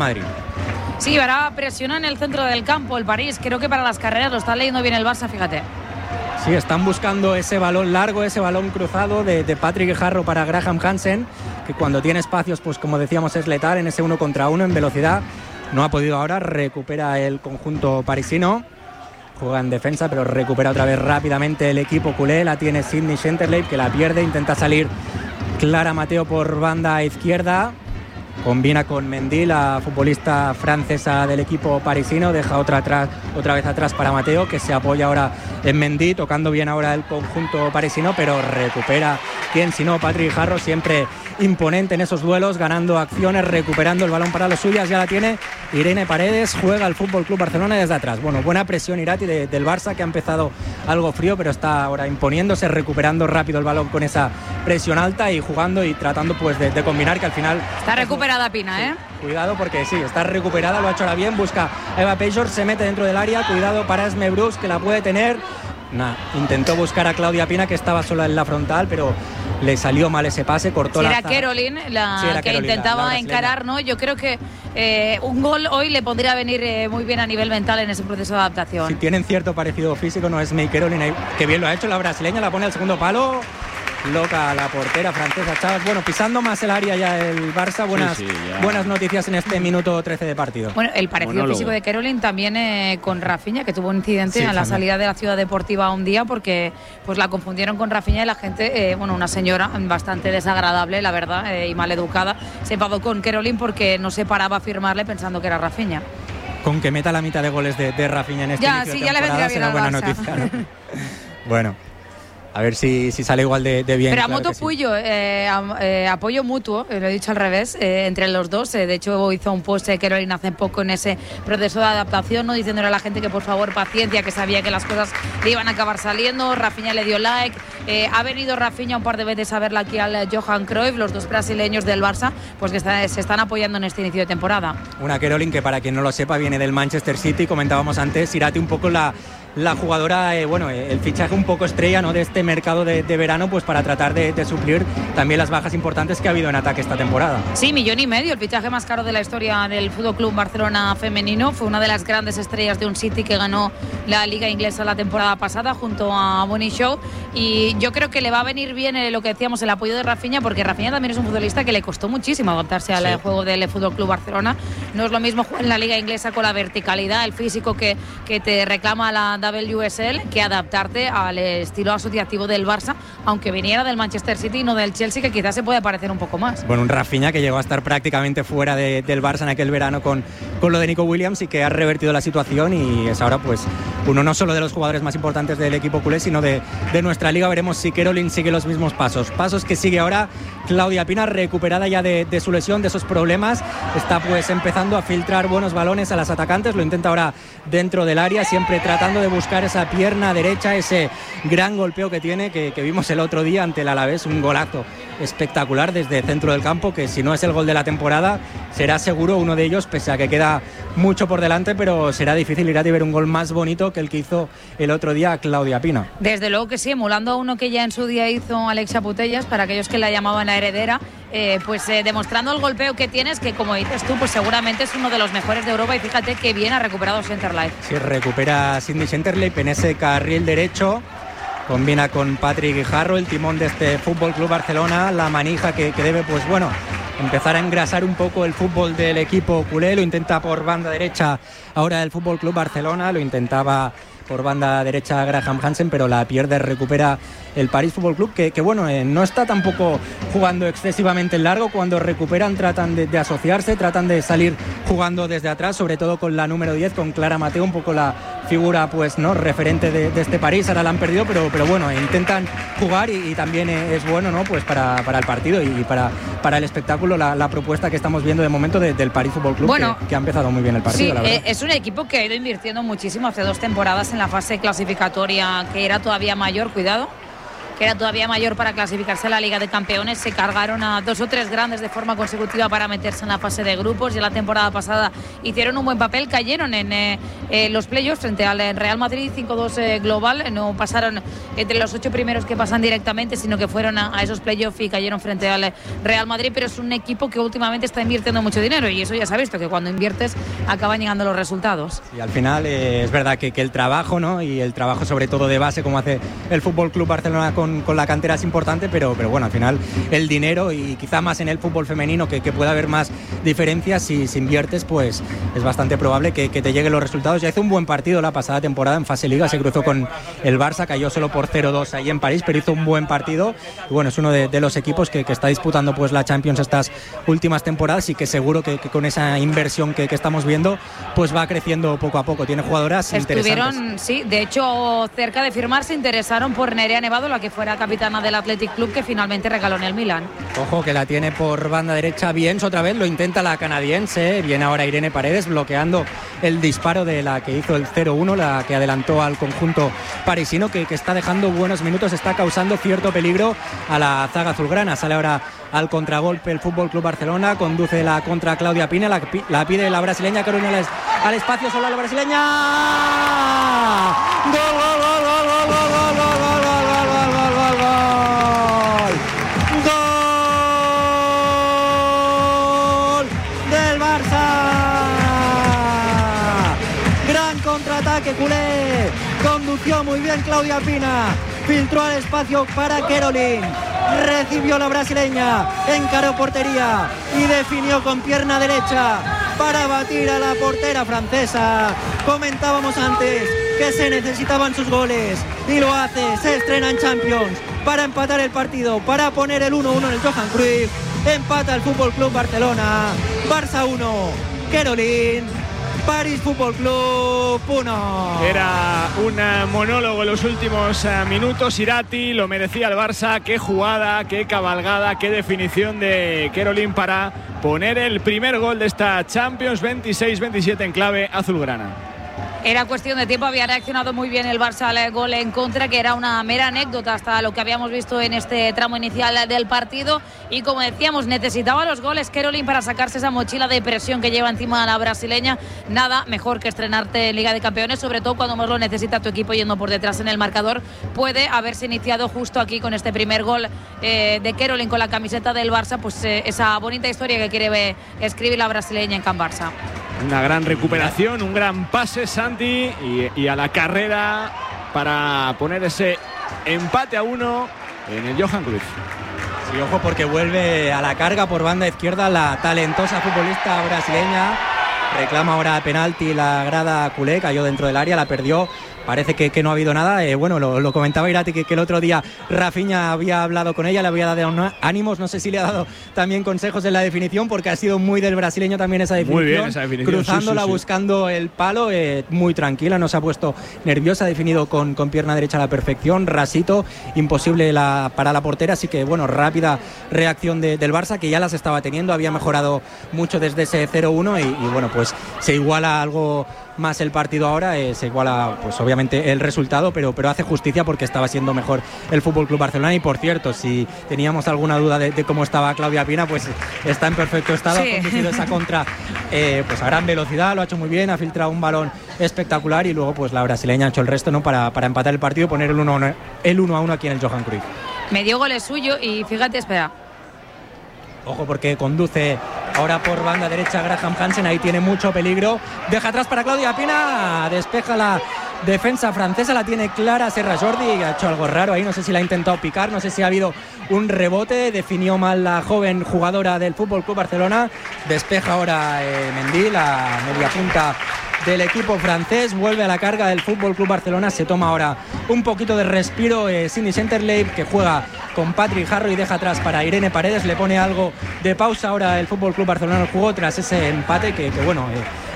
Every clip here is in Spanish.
Madrid. Sí, ahora presiona en el centro del campo el París. Creo que para las carreras lo está leyendo bien el Barça, fíjate. Sí, están buscando ese balón largo, ese balón cruzado de Patrick Guijarro para Graham Hansen, que cuando tiene espacios, pues como decíamos, es letal en ese 1 contra 1 en velocidad. No ha podido ahora, recupera el conjunto parisino. Juega en defensa, pero recupera otra vez rápidamente el equipo culé. La tiene Sidney Schenterleib, que la pierde. Intenta salir Clara Mateo por banda izquierda. Combina con Mendy, la futbolista francesa del equipo parisino. Deja otra vez atrás para Mateo, que se apoya ahora en Mendy, tocando bien ahora el conjunto parisino, pero recupera quien, si no, Patrick Guijarro, siempre imponente en esos duelos, ganando acciones, recuperando el balón para los suyas. Ya la tiene Irene Paredes, juega el Fútbol Club Barcelona desde atrás. Bueno, buena presión, Irati, del Barça, que ha empezado algo frío, pero está ahora imponiéndose, recuperando rápido el balón con esa presión alta y jugando y tratando pues de combinar, que al final... Está recuperada Pina, ¿eh? Sí, cuidado, porque sí, está recuperada, lo ha hecho ahora bien, busca a Eva Pejor, se mete dentro del área, cuidado para Esme Bruce, que la puede tener. Intentó buscar a Claudia Pina, que estaba sola en la frontal, pero le salió mal ese pase, cortó era Caroline que intentaba encarar, ¿no? Yo creo que un gol hoy le podría venir muy bien a nivel mental en ese proceso de adaptación. Si tienen cierto parecido físico, no es May Caroline, que bien lo ha hecho la brasileña, la pone al segundo palo. Loca la portera francesa, Chavas. Bueno, pisando más el área ya el Barça. Buenas noticias en este minuto 13 de partido. Bueno, el parecido físico de Caroline también con Rafinha, que tuvo un incidente a la salida de la Ciudad Deportiva un día, porque pues la confundieron con Rafinha y la gente, una señora bastante desagradable, la verdad, y mal educada, se enfadó con Caroline porque no se paraba a firmarle pensando que era Rafinha. Con que meta la mitad de goles de Rafinha en este inicio de temporada, ya le vendría bien será buena noticia, ¿no? Bueno, a ver si sale igual de bien. Pero claro a moto Puyo, apoyo mutuo, lo he dicho al revés, entre los dos. De hecho, hizo un post Caroline hace poco en ese proceso de adaptación, ¿no? Diciéndole a la gente que por favor paciencia, que sabía que las cosas le iban a acabar saliendo. Rafinha le dio like. Ha venido Rafinha un par de veces a verla aquí al Johan Cruyff, los dos brasileños del Barça, pues que se están apoyando en este inicio de temporada. Una Caroline que, para quien no lo sepa, viene del Manchester City. Comentábamos antes, Irati, un poco la jugadora, el fichaje un poco estrella, ¿no?, de este mercado de verano, pues para tratar de suplir también las bajas importantes que ha habido en ataque esta temporada. Sí, 1,5 millones, el fichaje más caro de la historia del Fútbol Club Barcelona femenino. Fue una de las grandes estrellas de un City que ganó la Liga Inglesa la temporada pasada junto a Bonnie Shaw, y yo creo que le va a venir bien lo que decíamos, el apoyo de Rafinha, porque Rafinha también es un futbolista que le costó muchísimo adaptarse al juego del Fútbol Club Barcelona. No es lo mismo jugar en la Liga Inglesa con la verticalidad, el físico que te reclama la WSL, que adaptarte al estilo asociativo del Barça, aunque viniera del Manchester City y no del Chelsea, que quizás se puede parecer un poco más. Bueno, un Rafinha que llegó a estar prácticamente fuera del Barça en aquel verano con lo de Nico Williams, y que ha revertido la situación y es ahora pues uno no solo de los jugadores más importantes del equipo culé, sino de nuestra liga. Veremos si Caroline sigue los mismos pasos que sigue ahora Claudia Pina, recuperada ya de su lesión, de esos problemas. Está pues empezando a filtrar buenos balones a las atacantes, lo intenta ahora dentro del área, siempre tratando de buscar esa pierna derecha, ese gran golpeo que tiene, que vimos el otro día ante el Alavés, un golazo espectacular desde el centro del campo, que si no es el gol de la temporada será seguro uno de ellos, pese a que queda mucho por delante, pero será difícil ir a ver un gol más bonito que el que hizo el otro día Claudia Pina. Desde luego que sí, emulando a uno que ya en su día hizo Alexia Putellas, para aquellos que la llamaban la heredera, demostrando el golpeo que tienes, que como dices tú, pues seguramente es uno de los mejores de Europa, y fíjate que bien ha recuperado Schenterleib. Sí, recupera Sidney Schenterleib en ese carril derecho, combina con Patrick Guijarro, el timón de este Fútbol Club Barcelona, la manija que debe empezar a engrasar un poco el fútbol del equipo culé. Lo intenta por banda derecha ahora el Fútbol Club Barcelona, lo intentaba por banda derecha Graham Hansen, pero la pierde, recupera el París Fútbol Club, que no está tampoco jugando excesivamente en largo. Cuando recuperan tratan de asociarse, tratan de salir jugando desde atrás, sobre todo con la número 10, con Clara Mateo, un poco la figura referente de este París. Ahora la han perdido, pero bueno, intentan jugar y también es bueno, ¿no?, pues para el partido y para el espectáculo, la propuesta que estamos viendo de momento del París Fútbol Club, bueno, que ha empezado muy bien el partido, sí, la verdad. Es un equipo que ha ido invirtiendo muchísimo hace 2 temporadas en la fase clasificatoria, que era todavía mayor, cuidado, que era todavía mayor para clasificarse a la Liga de Campeones. Se cargaron a 2 o 3 grandes de forma consecutiva para meterse en la fase de grupos. Ya la temporada pasada hicieron un buen papel, cayeron en los playoffs frente al Real Madrid 5-2 global. No pasaron entre los 8 primeros que pasan directamente, sino que fueron a esos playoffs y cayeron frente al Real Madrid. Pero es un equipo que últimamente está invirtiendo mucho dinero, y eso ya se ha visto, que cuando inviertes acaban llegando los resultados. Y al final es verdad que el trabajo, ¿no? Y el trabajo sobre todo de base, como hace el Fútbol Club Barcelona con la cantera, es importante, pero bueno, al final el dinero, y quizá más en el fútbol femenino, que pueda haber más diferencias. Si inviertes, pues es bastante probable que te lleguen los resultados. Ya hizo un buen partido la pasada temporada en fase Liga, se cruzó con el Barça, cayó solo por 0-2 ahí en París, pero hizo un buen partido. Y bueno, es uno de los equipos que está disputando pues la Champions estas últimas temporadas, y que seguro que con esa inversión que estamos viendo, pues va creciendo poco a poco. Tiene jugadoras interesantes. Sí, de hecho, cerca de firmar, se interesaron por Nerea Nevado, la que fuera capitana del Athletic Club, que finalmente regaló en el Milan. Ojo, que la tiene por banda derecha Biens, otra vez lo intenta la canadiense. Viene ahora Irene Paredes bloqueando el disparo de la que hizo el 0-1, la que adelantó al conjunto parisino, que está dejando buenos minutos, está causando cierto peligro a la zaga azulgrana. Sale ahora al contragolpe el Fútbol Club Barcelona, conduce la contra Claudia Pina, la pide la brasileña, Carolina al espacio, solo a la brasileña. ¡Gol, gol, gol, gol, gol, gol, gol, gol, gol, gol, gol, gol, gol! ¡Gol del Barça! Gran contraataque culé, condució muy bien Claudia Pina, filtró al espacio para Caroline, recibió la brasileña, encaró portería y definió con pierna derecha para batir a la portera francesa. Comentábamos antes que se necesitaban sus goles, y lo hace. Se estrena en Champions para empatar el partido, para poner el 1-1 en el Johan Cruyff. Empata el Fútbol Club Barcelona. Barça 1, Caroline, París Fútbol Club 1. Era un monólogo en los últimos minutos. Irati, lo merecía el Barça. Qué jugada, qué cabalgada, qué definición de Caroline para poner el primer gol de esta Champions. 26-27 en clave azulgrana. Era cuestión de tiempo, había reaccionado muy bien el Barça al gol en contra, que era una mera anécdota hasta lo que habíamos visto en este tramo inicial del partido. Y como decíamos, necesitaba los goles Caroline para sacarse esa mochila de presión que lleva encima la brasileña. Nada mejor que estrenarte en Liga de Campeones, sobre todo cuando más lo necesita tu equipo yendo por detrás en el marcador. Puede haberse iniciado justo aquí con este primer gol de Caroline con la camiseta del Barça, pues esa bonita historia que quiere escribir la brasileña en Can Barça. Una gran recuperación, un gran pase, Santi, y a la carrera para poner ese empate a 1 en el Johan Cruyff. Sí, ojo, porque vuelve a la carga por banda izquierda la talentosa futbolista brasileña. Reclama ahora penalti la grada culé, cayó dentro del área, la perdió. Parece que no ha habido nada. Bueno, lo comentaba Irati, que el otro día Rafinha había hablado con ella, le había dado ánimos. No sé si le ha dado también consejos en la definición, porque ha sido muy del brasileño también esa definición. Muy bien esa definición. Cruzándola, sí. Buscando el palo, muy tranquila, no se ha puesto nerviosa, ha definido con pierna derecha a la perfección. Rasito, imposible para la portera. Así que, bueno, rápida reacción del Barça, que ya las estaba teniendo. Había mejorado mucho desde ese 0-1 y bueno, pues se iguala algo más el partido ahora, se iguala pues obviamente el resultado, pero hace justicia porque estaba siendo mejor el Fútbol Club Barcelona. Y por cierto, si teníamos alguna duda de cómo estaba Claudia Pina, pues está en perfecto estado. Sí. Ha conducido esa contra pues a gran velocidad, lo ha hecho muy bien, ha filtrado un balón espectacular, y luego pues la brasileña ha hecho el resto, ¿no? para empatar el partido y poner el 1-1 aquí en el Johan Cruyff. Medio gol es suyo, y fíjate, espera. Ojo, porque conduce ahora por banda derecha Graham Hansen, ahí tiene mucho peligro. Deja atrás para Claudia Pina, despeja la defensa francesa, la tiene clara Serra Jordi, ha hecho algo raro ahí, no sé si la ha intentado picar, no sé si ha habido un rebote, definió mal la joven jugadora del Fútbol Club Barcelona. Despeja ahora Mendy, la media punta del equipo francés. Vuelve a la carga del Fútbol Club Barcelona. Se toma ahora un poquito de respiro Cindy Centerleib, que juega con Patrick Harro y deja atrás para Irene Paredes. Le pone algo de pausa ahora el Fútbol Club Barcelona al juego tras ese empate que bueno,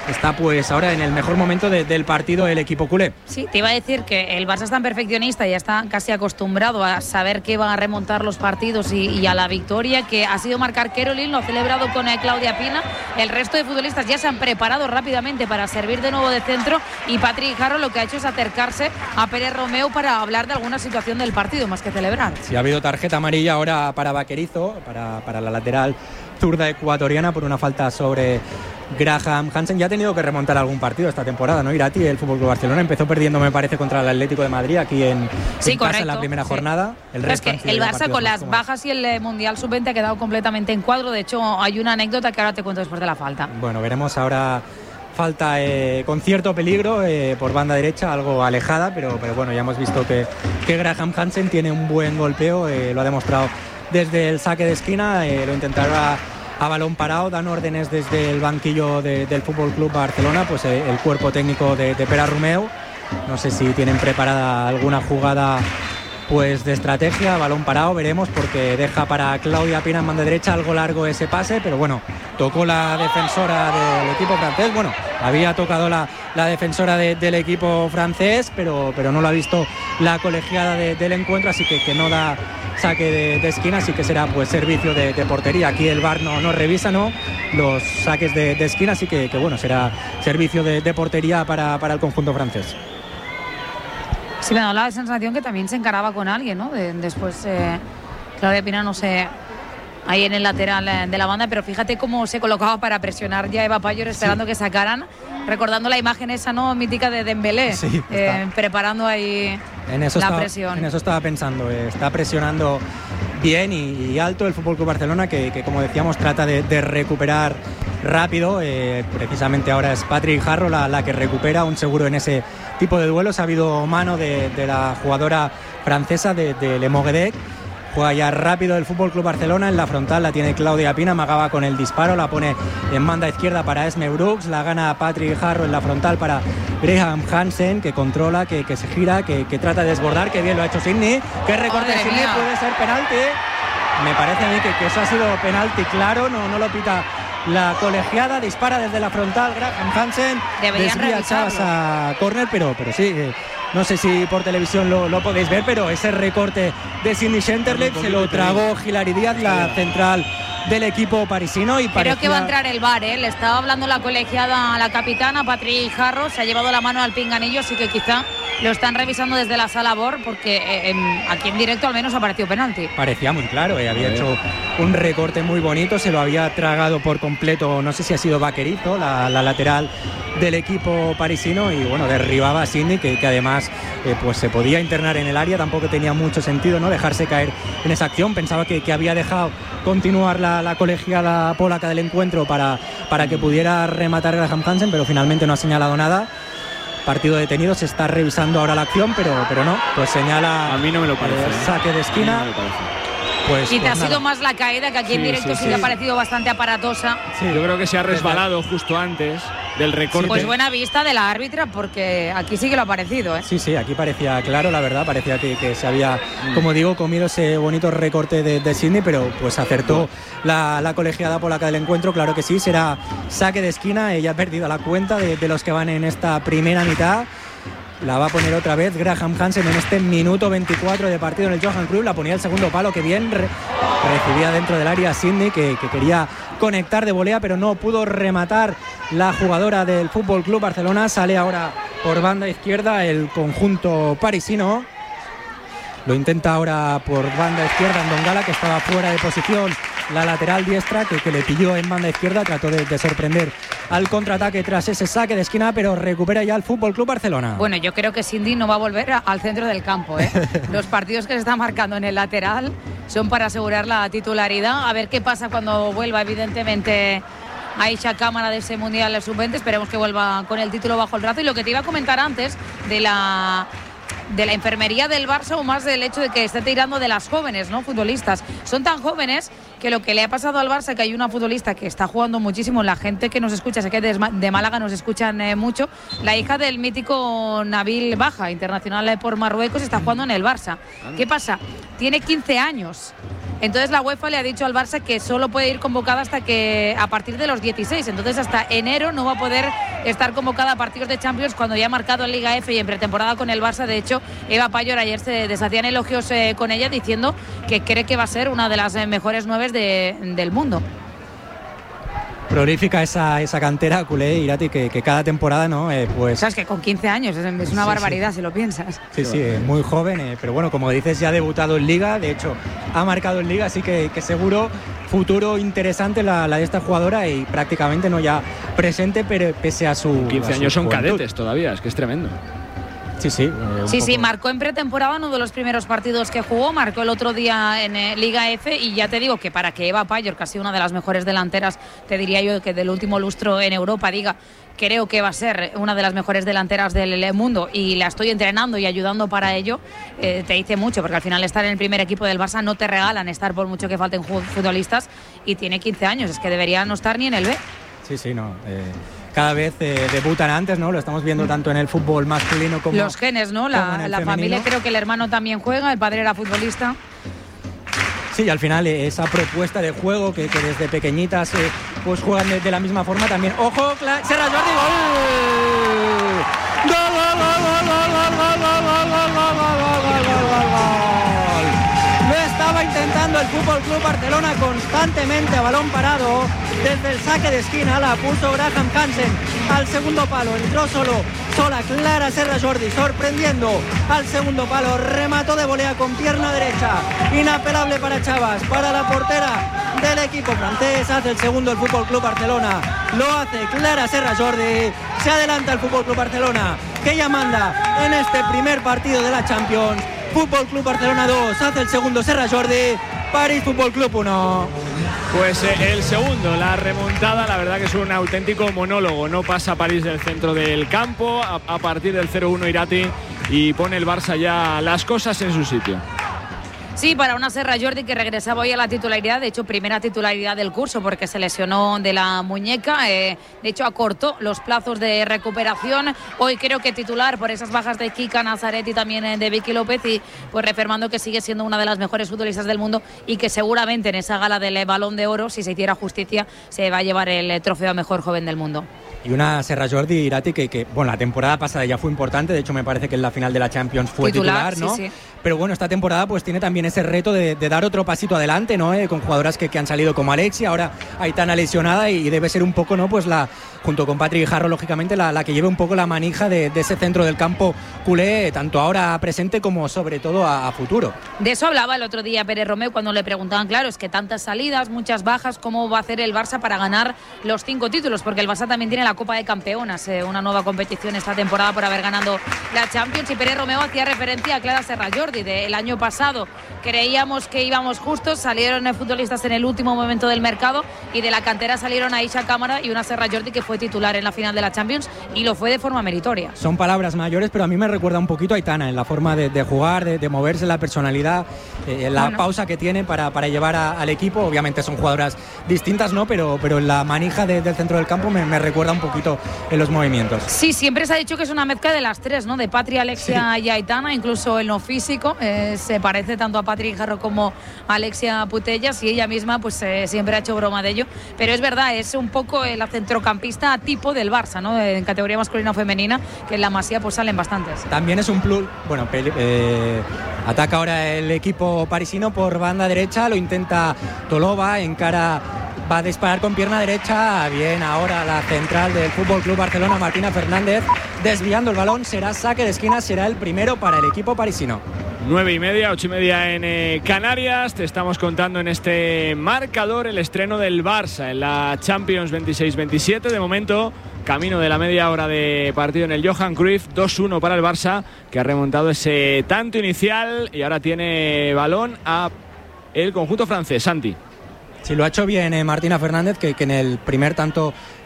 está pues ahora en el mejor momento del partido el equipo culé. Sí, te iba a decir que el Barça es tan perfeccionista y ya está casi acostumbrado a saber que va a remontar los partidos y a la victoria, que ha sido marcar Caroline, lo ha celebrado con Claudia Pina. El resto de futbolistas ya se han preparado rápidamente para servir de nuevo de centro, y Patrick Harrow lo que ha hecho es acercarse a Pérez Romeu para hablar de alguna situación del partido, más que celebrar. Sí, ha habido tarjeta amarilla ahora para Vaquerizo, para la lateral zurda ecuatoriana, por una falta sobre Graham Hansen. Ya ha tenido que remontar algún partido esta temporada, ¿no? Irati, el Fútbol Club Barcelona empezó perdiendo, me parece, contra el Atlético de Madrid aquí en casa en la primera jornada. El Barça con las bajas y el Mundial Sub-20 ha quedado completamente en cuadro. De hecho, hay una anécdota que ahora te cuento después de la falta. Bueno, veremos ahora. Falta con cierto peligro por banda derecha, algo alejada, pero bueno, ya hemos visto que Graham Hansen tiene un buen golpeo, lo ha demostrado desde el saque de esquina, lo intentará a balón parado, dan órdenes desde el banquillo del Fútbol Club Barcelona, pues el cuerpo técnico de Pere Romeu. No sé si tienen preparada alguna jugada pues de estrategia, balón parado, veremos, porque deja para Claudia Pina en banda derecha, algo largo ese pase, pero bueno, tocó la defensora del equipo francés, bueno, había tocado la defensora del equipo francés, pero no lo ha visto la colegiada del encuentro, así que no da saque de esquina, así que será pues servicio de portería. Aquí el VAR no revisa, ¿no?, los saques de esquina, así que bueno, será servicio de portería para el conjunto francés. Sí, me ha dado la sensación que también se encaraba con alguien, ¿no? Después Claudia Pina, no sé, ahí en el lateral de la banda, pero fíjate cómo se colocaba para presionar ya Eva Payor, esperando que sacaran, recordando la imagen esa, ¿no?, mítica de Dembélé, sí, preparando ahí presión. En eso estaba pensando, está presionando bien y alto el Fútbol Club Barcelona, que como decíamos trata de recuperar rápido. Precisamente ahora es Patrick Harrow la que recupera un seguro en ese tipo de duelos. Ha habido mano de la jugadora francesa de Le Moguedec. Juega ya rápido el Fútbol Club Barcelona, en la frontal la tiene Claudia Pina, amagaba con el disparo, la pone en banda izquierda para Esme Brooks, la gana Patrick Harrow en la frontal para Graham Hansen, que controla, que se gira, que trata de desbordar, que bien lo ha hecho Sidney, que recorte de Sidney, puede ser penalti. Me parece a mí que eso ha sido penalti claro, no lo pita la colegiada, dispara desde la frontal Graham Hansen, desvía Chavas a córner, pero sí, no sé si por televisión lo podéis ver, pero ese recorte de Sidney Schenterleib se lo tragó Hilary Díaz, la central del equipo parisino, y creo que va a entrar el VAR, le estaba hablando la colegiada a la capitana Patrick Harrow, se ha llevado la mano al pinganillo, así que quizá lo están revisando desde la sala VAR, porque aquí en directo al menos ha parecido penalti. Parecía muy claro, había hecho un recorte muy bonito, se lo había tragado por completo, no sé si ha sido Vaquerizo, la lateral del equipo parisino, y bueno, derribaba a Sidney, que además pues se podía internar en el área, tampoco tenía mucho sentido, ¿no?, dejarse caer en esa acción. Pensaba que había dejado continuar la colegiada polaca del encuentro para que pudiera rematar Graham Hansen, pero finalmente no ha señalado nada. Partido detenido, se está revisando ahora la acción, pero no, pues señala. A mí no me lo parece. Saque de esquina. Pues te ha sido más la caída, que aquí en directo sí le ha parecido bastante aparatosa. Sí, yo creo que se ha resbalado justo antes del recorte. Pues buena vista de la árbitra, porque aquí sí que lo ha parecido, ¿eh? Sí, aquí parecía claro, la verdad, parecía que se había, como digo, comido ese bonito recorte de Sidney, pero pues acertó la colegiada polaca del encuentro, claro que sí, será saque de esquina. Ella ha perdido la cuenta de los que van en esta primera mitad. La va a poner otra vez Graham Hansen en este minuto 24 de partido en el Johan Cruyff. La ponía el segundo palo, que bien recibía dentro del área Sidney, que quería conectar de volea, pero no pudo rematar la jugadora del Fútbol Club Barcelona. Sale ahora por banda izquierda el conjunto parisino. Lo intenta ahora por banda izquierda Ndongala, que estaba fuera de posición. La lateral diestra que le pilló en banda izquierda, trató de sorprender al contraataque tras ese saque de esquina, pero recupera ya el Fútbol Club Barcelona. Bueno, yo creo que Sidney no va a volver al centro del campo, ¿eh? Los partidos que se están marcando en el lateral son para asegurar la titularidad. A ver qué pasa cuando vuelva, evidentemente, Aisha Cámara de ese Mundial Sub-20. Esperemos que vuelva con el título bajo el brazo. Y lo que te iba a comentar antes de la enfermería del Barça, o más del hecho de que esté tirando de las jóvenes, ¿no?, futbolistas. Son tan jóvenes que lo que le ha pasado al Barça, que hay una futbolista que está jugando muchísimo, la gente que nos escucha, sé que de Málaga nos escuchan mucho, la hija del mítico Nabil Baja, internacional por Marruecos, está jugando en el Barça. ¿Qué pasa? Tiene 15 años. Entonces la UEFA le ha dicho al Barça que solo puede ir convocada a partir de los 16. Entonces hasta enero no va a poder estar convocada a partidos de Champions, cuando ya ha marcado en Liga F y en pretemporada con el Barça. De hecho, Eva Payor ayer se deshacían elogios con ella, diciendo que cree que va a ser una de las mejores 9 del mundo. Prolífica esa cantera culé, Irati, que cada temporada, ¿no? Pues... Sabes que con 15 años es una barbaridad, si lo piensas. Sí, muy joven, pero bueno, como dices, ya ha debutado en Liga, de hecho ha marcado en Liga, así que seguro futuro interesante la de esta jugadora, y prácticamente no ya presente, pero pese a su 15 años son juventud. cadetes todavía, es que es tremendo. Sí, marcó en pretemporada uno de los primeros partidos que jugó, marcó el otro día en Liga F, y ya te digo que para que Eva Payor, que ha sido una de las mejores delanteras, te diría yo que del último lustro en Europa, diga creo que va a ser una de las mejores delanteras del mundo y la estoy entrenando y ayudando para ello, te dice mucho, porque al final estar en el primer equipo del Barça no te regalan estar por mucho que falten futbolistas, y tiene 15 años, es que debería no estar ni en el B. Cada vez debutan antes, ¿no? Lo estamos viendo tanto en el fútbol masculino como los genes, ¿no? La familia, creo que el hermano también juega, el padre era futbolista. Sí, al final esa propuesta de juego que desde pequeñitas pues juegan de la misma forma también. ¡Ojo! ¡Serra Jordi! ¡Gol! Lo estaba intentando el Fútbol Club Barcelona constantemente a balón parado. Desde el saque de esquina la puso Graham Hansen al segundo palo. Entró sola Clara Serra Jordi, sorprendiendo al segundo palo. Remató de volea con pierna derecha. Inapelable para Chavas, para la portera del equipo francés. Hace el segundo el Fútbol Club Barcelona. Lo hace Clara Serra Jordi. Se adelanta el Fútbol Club Barcelona, que ya manda en este primer partido de la Champions. Fútbol Club Barcelona 2, hace el segundo Serra Jordi. París Fútbol Club 1. Pues el segundo, la remontada, la verdad que es un auténtico monólogo. No pasa París del centro del campo a partir del 0-1 Irati, y pone el Barça ya las cosas en su sitio. Sí, para una Serra Jordi que regresaba hoy a la titularidad, de hecho primera titularidad del curso porque se lesionó de la muñeca, de hecho acortó los plazos de recuperación, hoy creo que titular por esas bajas de Kika Nazaret y también de Vicky López, y pues reafirmando que sigue siendo una de las mejores futbolistas del mundo, y que seguramente en esa gala del Balón de Oro, si se hiciera justicia, se va a llevar el trofeo a mejor joven del mundo. Y una Serra Jordi, Irati, que bueno, la temporada pasada ya fue importante, de hecho me parare que en la final de la Champions fue titular, ¿no? Sí. Pero bueno, esta temporada pues tiene también ese reto de dar otro pasito adelante, ¿no? Con jugadoras que han salido como Alexia, ahora Aitana lesionada, y debe ser un poco, ¿no? Pues junto con Patrick Guijarro, lógicamente, la que lleve un poco la manija de ese centro del campo culé, tanto ahora presente como sobre todo a futuro. De eso hablaba el otro día Pérez Romeu cuando le preguntaban, claro, es que tantas salidas, muchas bajas, ¿cómo va a hacer el Barça para ganar los 5 títulos? Porque el Barça también tiene la Copa de Campeonas, una nueva competición esta temporada por haber ganado la Champions, y Pérez Romeu hacía referencia a Clara Serra Jordi. Del año pasado creíamos que íbamos justos, salieron futbolistas en el último momento del mercado, y de la cantera salieron Aisha Cámara y una Serra Jordi que fue titular en la final de la Champions, y lo fue de forma meritoria. Son palabras mayores, pero a mí me recuerda un poquito a Aitana en la forma de jugar, de moverse, la personalidad, la pausa que tiene para llevar al equipo. Obviamente son jugadoras distintas, ¿no? Pero la manija del centro del campo me recuerda un poquito en los movimientos. Sí, siempre se ha dicho que es una mezcla de las tres, ¿no? De Patri, Alexia y Aitana, incluso en lo físico. Se parece tanto a Patrick Guijarro como a Alexia Putellas, y ella misma pues siempre ha hecho broma de ello, pero es verdad, es un poco la centrocampista tipo del Barça, ¿no? En categoría masculina o femenina, que en la Masía pues salen bastantes. También es un plus, bueno, ataca ahora el equipo parisino por banda derecha, lo intenta Tolova, encara, va a disparar con pierna derecha, bien ahora la central del Fútbol Club Barcelona, Martina Fernández, desviando el balón, será saque de esquina, será el primero para el equipo parisino. 9:30, 8:30 en Canarias. Te estamos contando en este marcador el estreno del Barça en la Champions 26-27. De momento, camino de la media hora de partido en el Johan Cruyff. 2-1 para el Barça, que ha remontado ese tanto inicial, y ahora tiene balón a el conjunto francés. Santi. Sí, lo ha hecho bien Martina Fernández, que en el primer tanto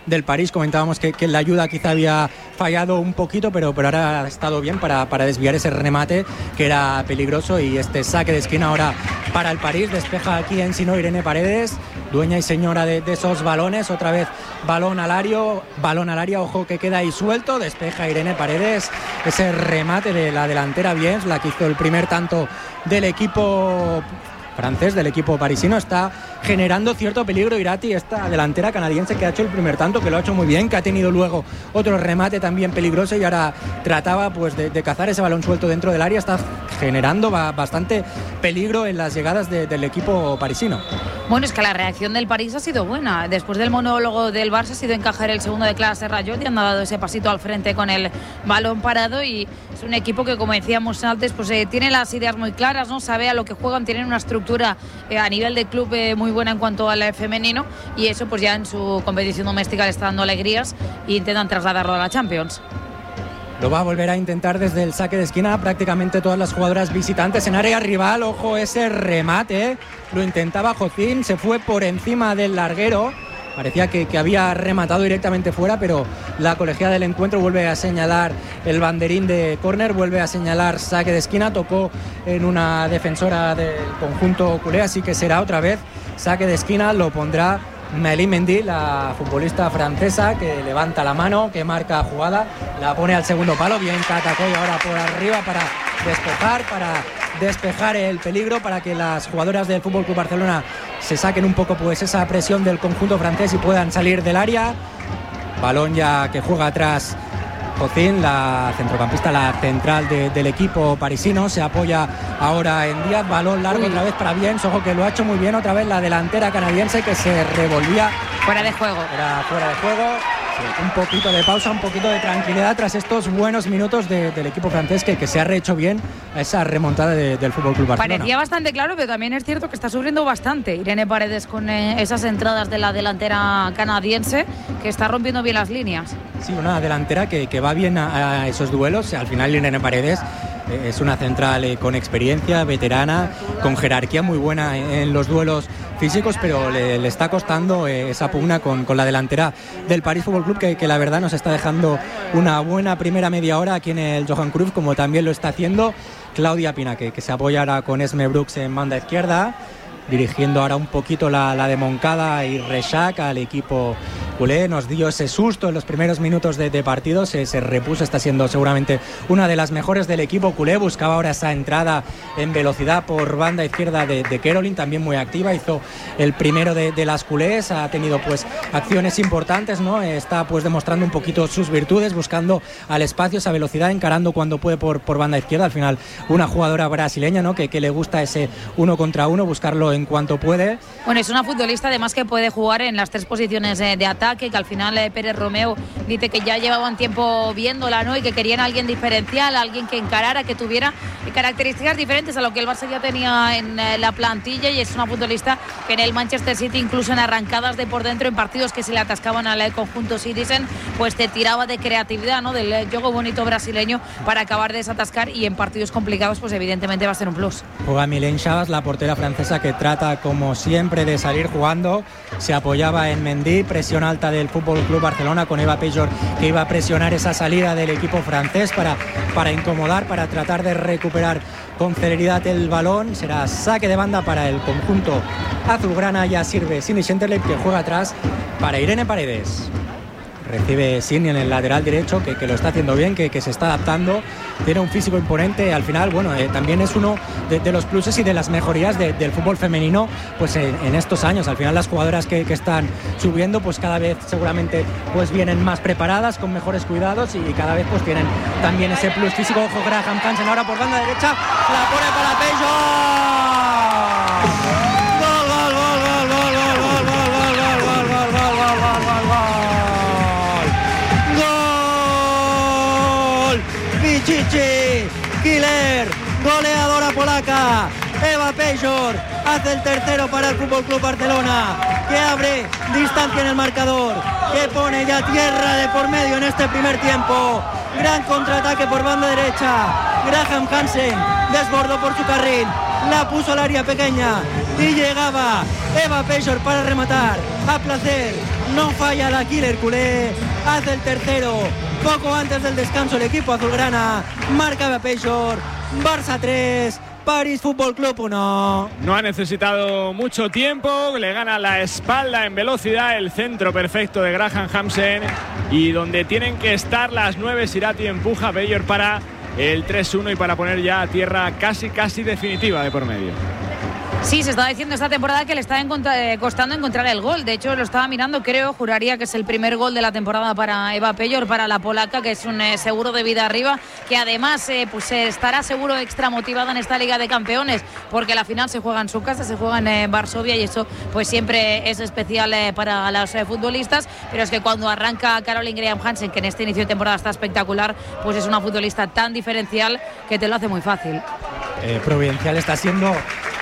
del París. Comentábamos que la ayuda quizá había fallado un poquito, pero ahora ha estado bien para desviar ese remate que era peligroso, y este saque de esquina ahora para el París. Despeja aquí en Sino Irene Paredes, dueña y señora de esos balones. Otra vez balón al área, ojo que queda ahí suelto, despeja Irene Paredes. Ese remate de la delantera bien, la que hizo el primer tanto del equipo francés, del equipo parisino. Está generando cierto peligro Irati, esta delantera canadiense que ha hecho el primer tanto, que lo ha hecho muy bien, que ha tenido luego otro remate también peligroso, y ahora trataba pues de cazar ese balón suelto dentro del área. Está generando bastante peligro en las llegadas del equipo parisino. Bueno, es que la reacción del París ha sido buena. Después del monólogo del Barça ha sido encajar el segundo de clase Rayot, y han dado ese pasito al frente con el balón parado, y es un equipo que, como decíamos antes, pues tiene las ideas muy claras, ¿no? Sabe a lo que juegan, tienen una estructura a nivel de club muy buena en cuanto al femenino, y eso pues ya en su competición doméstica le está dando alegrías e intentan trasladarlo a la Champions. Lo va a volver a intentar desde el saque de esquina, prácticamente todas las jugadoras visitantes en área rival. Ojo ese remate, lo intentaba Jocín, se fue por encima del larguero, parecía que había rematado directamente fuera, pero la colegiada del encuentro vuelve a señalar el banderín de córner, vuelve a señalar saque de esquina. Tocó en una defensora del conjunto culé, así que será otra vez saque de esquina. Lo pondrá Mélie Mendy, la futbolista francesa, que levanta la mano, que marca jugada, la pone al segundo palo. Bien Catacoy ahora por arriba para despejar el peligro, para que las jugadoras del FC Barcelona se saquen un poco pues esa presión del conjunto francés y puedan salir del área. Balón ya que juega atrás Jocín, la centrocampista, la central del equipo parisino. Se apoya ahora en Díaz, balón largo otra vez para Biens. Ojo que lo ha hecho muy bien otra vez la delantera canadiense, que se revolvía. Fuera de juego. Era fuera de juego. Sí, un poquito de pausa, un poquito de tranquilidad tras estos buenos minutos del equipo francés, que se ha rehecho bien a esa remontada del FC Barcelona. Parecía bastante claro, pero también es cierto que está sufriendo bastante Irene Paredes con esas entradas de la delantera canadiense, que está rompiendo bien las líneas. Sí, una delantera que va bien a esos duelos. Al final Irene Paredes es una central con experiencia, veterana, con jerarquía muy buena en los duelos físicos, pero le está costando esa pugna con la delantera del París Fútbol Club, que la verdad nos está dejando una buena primera media hora aquí en el Johan Cruyff, como también lo está haciendo Claudia Pina, que se apoya ahora con Esme Brooks en banda izquierda, dirigiendo ahora un poquito la de Moncada y Reixac al equipo culé. Nos dio ese susto en los primeros minutos de partido, se repuso, está siendo seguramente una de las mejores del equipo culé. Buscaba ahora esa entrada en velocidad por banda izquierda de Caroline, también muy activa, hizo el primero de las culés, ha tenido pues acciones importantes, ¿no? Está pues demostrando un poquito sus virtudes, buscando al espacio, esa velocidad, encarando cuando puede por banda izquierda. Al final una jugadora brasileña, ¿no? que le gusta ese 1 contra 1, buscarlo en cuanto puede. Bueno, es una futbolista además que puede jugar en las tres posiciones de ataque, que al final Pérez Romeu dice que ya llevaban tiempo viéndola, ¿no? Y que querían a alguien diferencial, alguien que encarara, que tuviera características diferentes a lo que el Barça ya tenía en la plantilla, y es una futbolista que en el Manchester City, incluso en arrancadas de por dentro, en partidos que se le atascaban al conjunto Citizen, pues te tiraba de creatividad, ¿no? Del juego bonito brasileño para acabar de desatascar, y en partidos complicados pues evidentemente va a ser un plus. Juega Mylène Chavas, la portera francesa, que trata como siempre de salir jugando. Se apoyaba en Mendy, presión alta del FC Barcelona con Eva Pejor, que iba a presionar esa salida del equipo francés para incomodar, para tratar de recuperar con celeridad el balón. Será saque de banda para el conjunto azulgrana. Ya sirve Sidney Schenterleib, que juega atrás para Irene Paredes. Recibe Sidney en el lateral derecho, que lo está haciendo bien, que se está adaptando, tiene un físico imponente. Al final, bueno, también es uno de los pluses y de las mejorías del fútbol femenino pues en estos años. Al final las jugadoras que están subiendo pues cada vez seguramente pues vienen más preparadas, con mejores cuidados, y cada vez pues tienen también ese plus físico. Ojo, Graham Hansen ahora por banda derecha, la pone para Pejor. Killer, goleadora polaca, Eva Pejor hace el tercero para el FC Barcelona, que abre distancia en el marcador, que pone ya tierra de por medio en este primer tiempo. Gran contraataque por banda derecha, Graham Hansen desbordó por su carril, la puso al área pequeña y llegaba Eva Pejor para rematar a placer. no falla la killer culé, hace el tercero poco antes del descanso el equipo azulgrana, marca Eva Pejor, Barça 3, París Fútbol Club 1. No ha necesitado mucho tiempo, le gana la espalda en velocidad, el centro perfecto de Graham Hansen, y donde tienen que estar las 9, Sirati empuja a Pejor para el 3-1 y para poner ya a tierra casi definitiva de por medio. Sí, se estaba diciendo esta temporada que le está costando encontrar el gol. De hecho, lo estaba mirando, juraría que es el primer gol de la temporada para Eva Pejor, para la polaca, que es un seguro de vida arriba, que además pues estará seguro extra motivada en esta Liga de Campeones, porque la final se juega en su casa, se juega en Varsovia, y eso pues siempre es especial para los futbolistas. Pero es que cuando arranca Caroline Graham Hansen, que en este inicio de temporada está espectacular, pues es una futbolista tan diferencial que te lo hace muy fácil. Providencial está siendo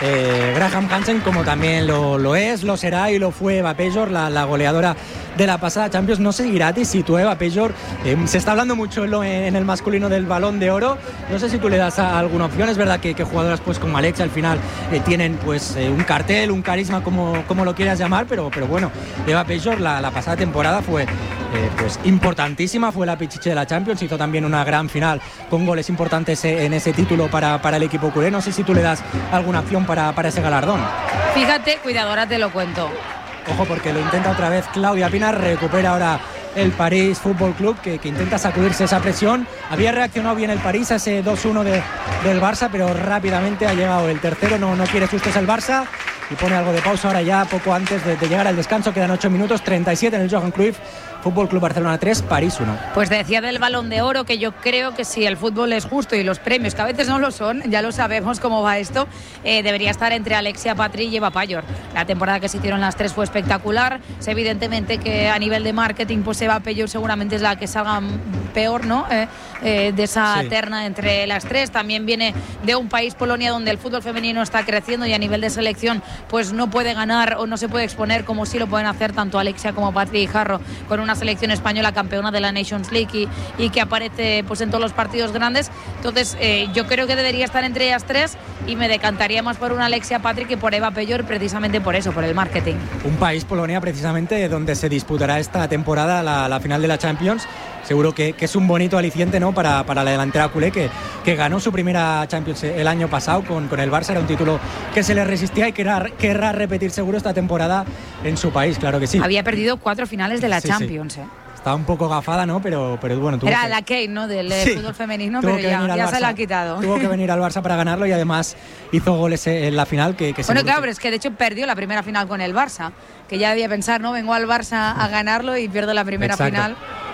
Graham Hansen, como también lo es, lo será y lo fue Eva Pejor, la goleadora de la pasada Champions. No sé, Irati, si tú, Eva Pejor, se está hablando mucho en el masculino del Balón de Oro, no sé si tú le das alguna opción. Es verdad que jugadoras pues como Alexia al final tienen pues un cartel, un carisma, como lo quieras llamar, pero bueno, Eva Pejor la pasada temporada fue pues importantísima, fue la pichiche de la Champions, hizo también una gran final con goles importantes en ese título para el equipo culé. No sé si tú le das alguna opción para ese galardón. Fíjate, cuidado, ahora te lo cuento. Ojo, porque lo intenta otra vez Claudia Pina, recupera ahora el París Fútbol Club, que intenta sacudirse esa presión. Había reaccionado bien el París a ese 2-1 del Barça, pero rápidamente ha llegado el tercero, no quiere sustos el Barça, y pone algo de pausa ahora ya poco antes de llegar al descanso. Quedan 8 minutos, 37 en el Johan Cruyff. Fútbol Club Barcelona 3, París 1. Pues decía del Balón de Oro que yo creo que si el fútbol es justo y los premios, que a veces no lo son, ya lo sabemos cómo va esto, debería estar entre Alexia Patry y Eva Pejor. La temporada que se hicieron las tres fue espectacular. Es evidentemente que a nivel de marketing, pues Eva Pejor seguramente es la que salga peor, ¿no? De esa terna entre las tres. También viene de un país, Polonia, donde el fútbol femenino está creciendo, y a nivel de selección pues no puede ganar o no se puede exponer como sí lo pueden hacer tanto Alexia como Patry y Jarro, con una selección española campeona de la Nations League y que aparece pues en todos los partidos grandes. Entonces yo creo que debería estar entre ellas tres, y me decantaría más por una Alexia Patry que por Eva Pejor, precisamente por eso, por el marketing. Un país, Polonia, precisamente donde se disputará esta temporada la final de la Champions. Seguro que es un bonito aliciente, ¿no?, para la delantera culé, que ganó su primera Champions el año pasado con el Barça. Era un título que se le resistía y querrá repetir seguro esta temporada en su país, claro que sí. Había perdido 4 finales de la Champions, sí. Estaba un poco gafada, ¿no? Pero bueno. Era la Kane, ¿no?, del fútbol femenino, pero ya se la ha quitado. Tuvo que venir al Barça para ganarlo, y además hizo goles en la final. Bueno, claro, pero es que de hecho perdió la primera final con el Barça, que ya debía pensar, ¿no? Vengo al Barça a ganarlo y pierdo la primera final.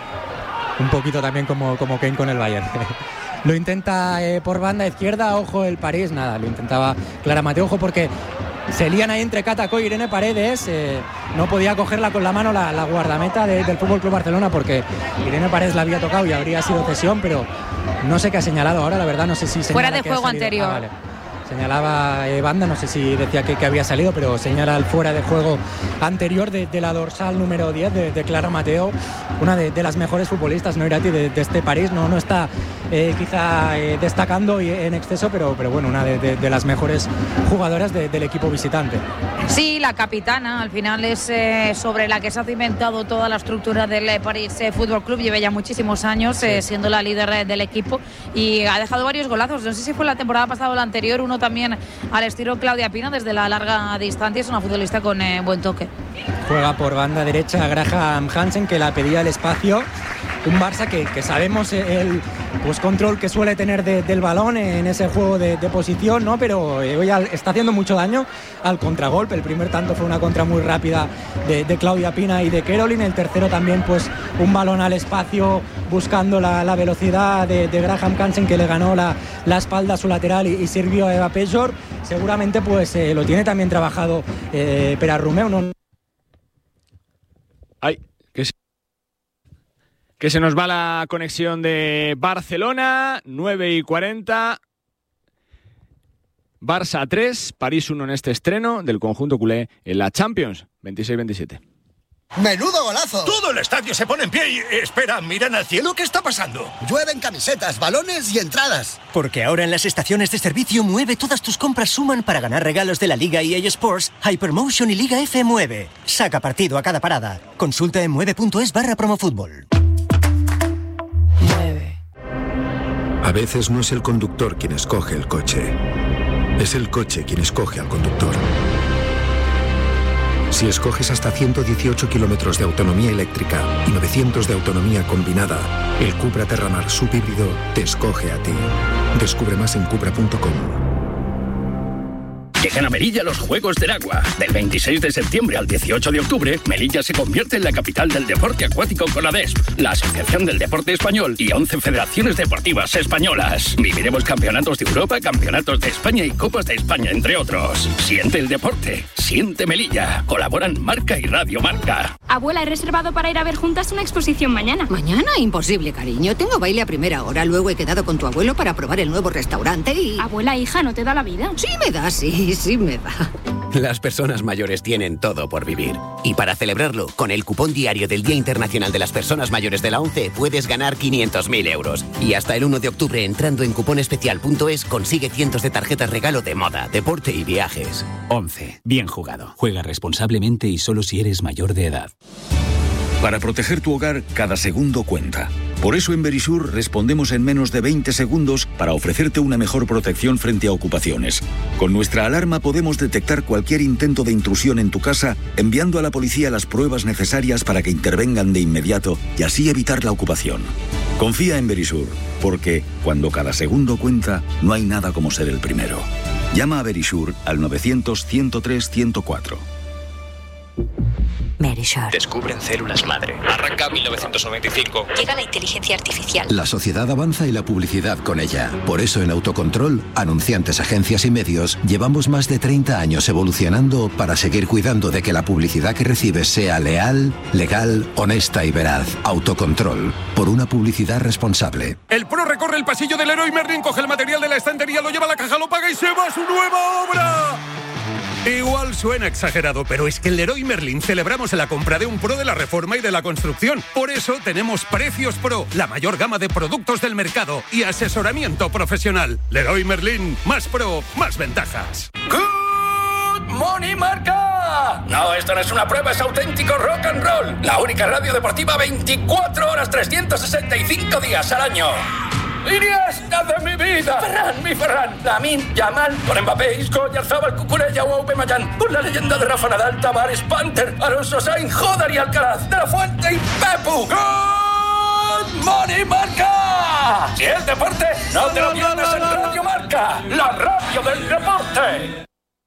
Un poquito también como Kane con el Bayern. Lo intenta por banda izquierda, ojo el París, nada, lo intentaba Clara Mateo, ojo porque se lían ahí entre Catacó y Irene Paredes. No podía cogerla con la mano la guardameta del Fútbol Club Barcelona, porque Irene Paredes la había tocado y habría sido cesión, pero no sé qué ha señalado ahora, la verdad, no sé si fuera de juego anterior. Vale. Señalaba banda, no sé si decía que había salido, pero señala el fuera de juego anterior de la dorsal número 10 de Clara Mateo, una de las mejores futbolistas, ¿no, Irati?, de este París. No está quizá destacando en exceso, pero bueno, una de las mejores jugadoras del equipo visitante. Sí, la capitana, al final es sobre la que se ha cimentado toda la estructura del París Fútbol Club. Lleva ya muchísimos años siendo la líder del equipo, y ha dejado varios golazos. No sé si fue la temporada pasada o la anterior, uno también al estilo Claudia Pina desde la larga distancia. Es una futbolista con buen toque. Juega por banda derecha Graham Hansen, que la pedía el espacio. Un Barça que sabemos el pues control que suele tener del balón en ese juego de posición, ¿no? Pero hoy está haciendo mucho daño al contragolpe. El primer tanto fue una contra muy rápida de Claudia Pina y de Caroline. El tercero también pues un balón al espacio buscando la velocidad de Graham Hansen, que le ganó la espalda a su lateral y sirvió a Eva Pejor. Seguramente pues lo tiene también trabajado Pera Romeu, ¿no? Ay, que se nos va la conexión de Barcelona. 9:40. Barça 3, París 1 en este estreno del conjunto culé en la Champions 26-27. ¡Menudo golazo! Todo el estadio se pone en pie y... Espera, miran al cielo, ¿qué está pasando? Llueven camisetas, balones y entradas. Porque ahora en las estaciones de servicio Mueve todas tus compras suman para ganar regalos de la Liga EA Sports, Hypermotion y Liga F Mueve. Saca partido a cada parada. Consulta en mueve.es/promofútbol. A veces no es el conductor quien escoge el coche. Es el coche quien escoge al conductor. Si escoges hasta 118 kilómetros de autonomía eléctrica y 900 de autonomía combinada, el Cupra Terramar subhíbrido te escoge a ti. Descubre más en cupra.com. Llegan a Melilla los Juegos del Agua. Del 26 de septiembre al 18 de octubre, Melilla se convierte en la capital del deporte acuático con ADESP, la Asociación del Deporte Español y 11 federaciones deportivas españolas. Viviremos campeonatos de Europa, campeonatos de España y Copas de España, entre otros. Siente el deporte, siente Melilla. Colaboran Marca y Radio Marca. Abuela, he reservado para ir a ver juntas una exposición mañana. ¿Mañana? Imposible, cariño. Tengo baile a primera hora. Luego he quedado con tu abuelo para probar el nuevo restaurante y... Abuela, hija, ¿no te da la vida? Sí me da, sí me da. Las personas mayores tienen todo por vivir. Y para celebrarlo, con el cupón diario del Día Internacional de las Personas Mayores de la ONCE puedes ganar 500.000 euros. Y hasta el 1 de octubre, entrando en cuponespecial.es, consigue cientos de tarjetas regalo de moda, deporte y viajes. ONCE. Bien jugado. Juega responsablemente y solo si eres mayor de edad. Para proteger tu hogar, cada segundo cuenta. Por eso en Verisur respondemos en menos de 20 segundos para ofrecerte una mejor protección frente a ocupaciones. Con nuestra alarma podemos detectar cualquier intento de intrusión en tu casa, enviando a la policía las pruebas necesarias para que intervengan de inmediato y así evitar la ocupación. Confía en Verisur, porque cuando cada segundo cuenta, no hay nada como ser el primero. Llama a Verisur al 900-103-104. Verisur. Descubren células madre. Arranca 1995. Llega la inteligencia artificial. La sociedad avanza y la publicidad con ella. Por eso en Autocontrol, anunciantes, agencias y medios, llevamos más de 30 años evolucionando para seguir cuidando de que la publicidad que recibes sea leal, legal, honesta y veraz. Autocontrol. Por una publicidad responsable. El pro recorre el pasillo del Leroy Merlin, coge el material de la estantería, lo lleva a la caja, lo paga y se va a su nueva obra. Igual suena exagerado, pero es que en Leroy Merlin celebramos la compra de un pro de la reforma y de la construcción. Por eso tenemos Precios Pro, la mayor gama de productos del mercado y asesoramiento profesional. Leroy Merlin, más pro, más ventajas. ¡Good Morning Marca! No, esto no es una prueba, es auténtico rock and roll. La única radio deportiva 24 horas, 365 días al año. ¡Iniesta de mi vida! ¡Ferran, mi Ferran! Lamine, Yamal, con Mbappé, Isco, Oyarzabal, Cucurella o Aubameyang, con la leyenda de Rafa Nadal, Tavares, Panther, Alonso Sainz, Joder y Alcaraz, De La Fuente y Pepu. ¡Good Morning Marca! Si es deporte, no te lo pierdas en Radio Marca, la radio del deporte.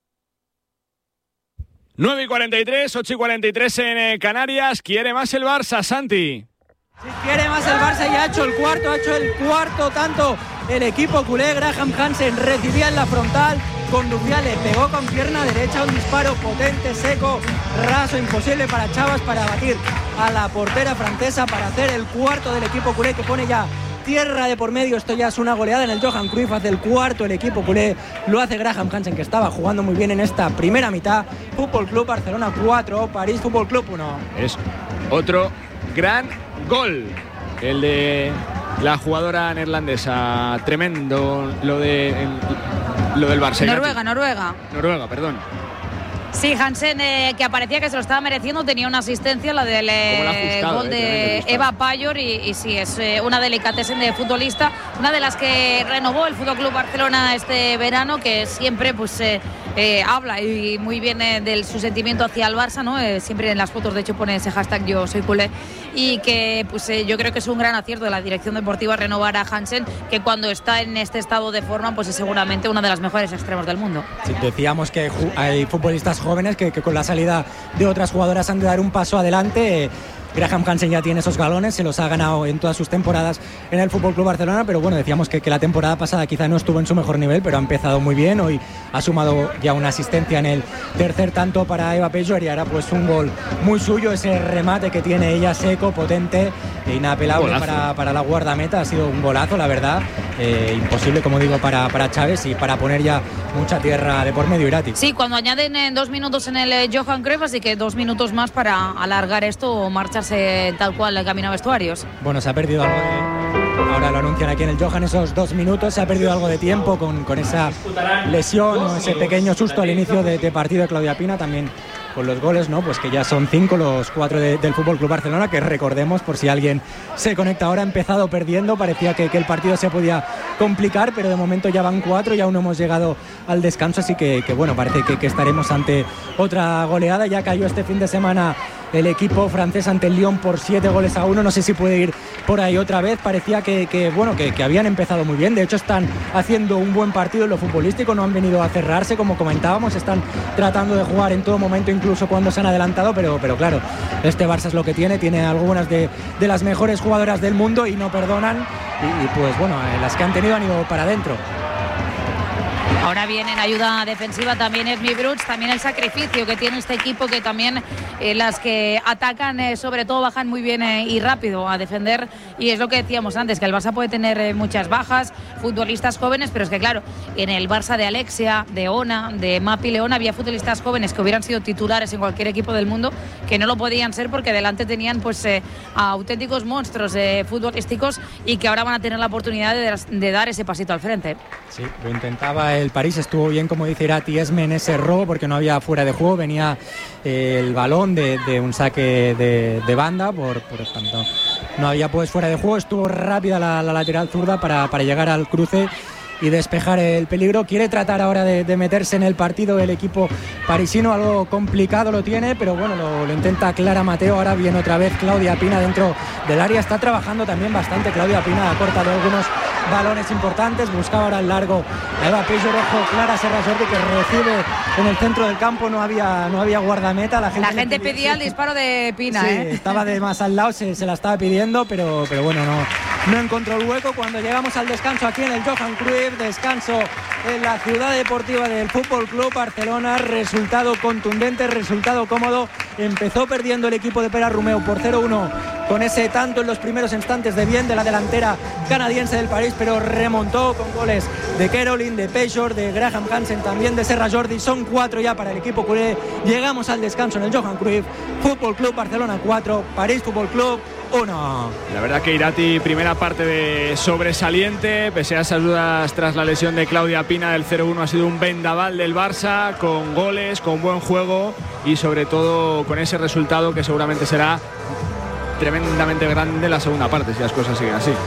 9:43, 8:43 en Canarias. Quiere más el Barça, Santi. Si quiere más el Barça, ya ha hecho el cuarto tanto el equipo culé. Graham Hansen recibía en la frontal, con Dubiá le pegó con pierna derecha, un disparo potente, seco, raso, imposible para Chavas para batir a la portera francesa, para hacer el cuarto del equipo culé, que pone ya tierra de por medio. Esto ya es una goleada en el Johan Cruyff. Hace el cuarto el equipo culé, lo hace Graham Hansen, que estaba jugando muy bien en esta primera mitad. Fútbol Club Barcelona 4, París Fútbol Club 1. Es otro gran gol, el de la jugadora neerlandesa. Tremendo lo del Barça. Noruega, perdón. Sí, Hansen, que aparecía que se lo estaba mereciendo, tenía una asistencia, la del gol de Eva Payor, y sí, es una delicatessen de futbolista, una de las que renovó el Fútbol Club Barcelona este verano, que siempre pues habla y muy bien de su sentimiento hacia el Barça, ¿no? Siempre en las fotos, de hecho, pone ese hashtag yo soy culé, y que pues yo creo que es un gran acierto de la dirección deportiva renovar a Hansen, que cuando está en este estado de forma pues es seguramente una de las mejores extremos del mundo. Sí, decíamos que hay futbolistas jóvenes que con la salida de otras jugadoras han de dar un paso adelante. Graham Hansen ya tiene esos galones, se los ha ganado en todas sus temporadas en el FC Barcelona, pero bueno, decíamos que la temporada pasada quizá no estuvo en su mejor nivel, pero ha empezado muy bien. Hoy ha sumado ya una asistencia en el tercer tanto para Eva Payor, y ahora pues un gol muy suyo, ese remate que tiene ella seco, físico, potente e inapelable para la guardameta. Ha sido un golazo, la verdad. Imposible, como digo, para Chávez y para poner ya mucha tierra de por medio, Irati. Sí, cuando añaden 2 minutos en el Johan Cruyff, así que 2 minutos más para alargar esto o marcharse tal cual el camino a vestuarios. Bueno, se ha perdido algo ahora lo anuncian aquí en el Johan, esos 2 minutos, se ha perdido algo de tiempo con esa lesión o ese pequeño susto al inicio de partido de Claudia Pina, también con los goles, ¿no? Pues que ya son 5 los 4 del FC Barcelona, que recordemos, por si alguien se conecta ahora, ha empezado perdiendo, parecía que el partido se podía complicar, pero de momento ya van 4 y aún no hemos llegado al descanso, así que bueno, parece que estaremos ante otra goleada. Ya cayó este fin de semana el equipo francés ante el Lyon por 7-1, no sé si puede ir por ahí otra vez. Parecía que habían empezado muy bien, de hecho están haciendo un buen partido en lo futbolístico, no han venido a cerrarse como comentábamos, están tratando de jugar en todo momento, incluso cuando se han adelantado, pero claro, este Barça es lo que tiene algunas de las mejores jugadoras del mundo y no perdonan y pues bueno, las que han tenido han ido para adentro. Ahora bien, en ayuda defensiva también es Bruch, también el sacrificio que tiene este equipo, que también las que atacan sobre todo bajan muy bien y rápido a defender, y es lo que decíamos antes, que el Barça puede tener muchas bajas, futbolistas jóvenes, pero es que claro, en el Barça de Alexia, de Ona, de Mapi León, había futbolistas jóvenes que hubieran sido titulares en cualquier equipo del mundo, que no lo podían ser porque delante tenían pues auténticos monstruos futbolísticos y que ahora van a tener la oportunidad de dar ese pasito al frente. Sí, lo intentaba el París, estuvo bien, como dice Irati Esme, en ese robo, porque no había fuera de juego, venía el balón de un saque de banda, por tanto no había pues fuera de juego, estuvo rápida la lateral zurda para llegar al cruce y despejar el peligro. Quiere tratar ahora de meterse en el partido el equipo parisino, algo complicado lo tiene, pero bueno, lo intenta Clara Mateo. Ahora viene otra vez Claudia Pina dentro del área, está trabajando también bastante Claudia Pina, ha cortado algunos balones importantes, buscaba ahora el largo a Eva Peixor, ojo, Clara Serra Jordi, que recibe en el centro del campo, no había guardameta, la gente pedía el disparo de Pina, sí, estaba de más al lado, se la estaba pidiendo, pero bueno, no encontró el hueco. Cuando llegamos al descanso aquí en el Johan Cruyff, descanso en la ciudad deportiva del FC Barcelona, resultado contundente, resultado cómodo. Empezó perdiendo el equipo de Pere Romeu por 0-1 con ese tanto en los primeros instantes de bien de la delantera canadiense del París, pero remontó con goles de Caroline, de Peixor, de Graham Hansen, también de Serra Jordi. Son 4 ya para el equipo culé. Llegamos al descanso en el Johan Cruyff. FC Barcelona 4, París Fútbol Club 1. La verdad que Irati, primera parte de sobresaliente, pese a esas dudas tras la lesión de Claudia Pina del 0-1, ha sido un vendaval del Barça, con goles, con buen juego y sobre todo con ese resultado que seguramente será tremendamente grande la segunda parte, si las cosas siguen así.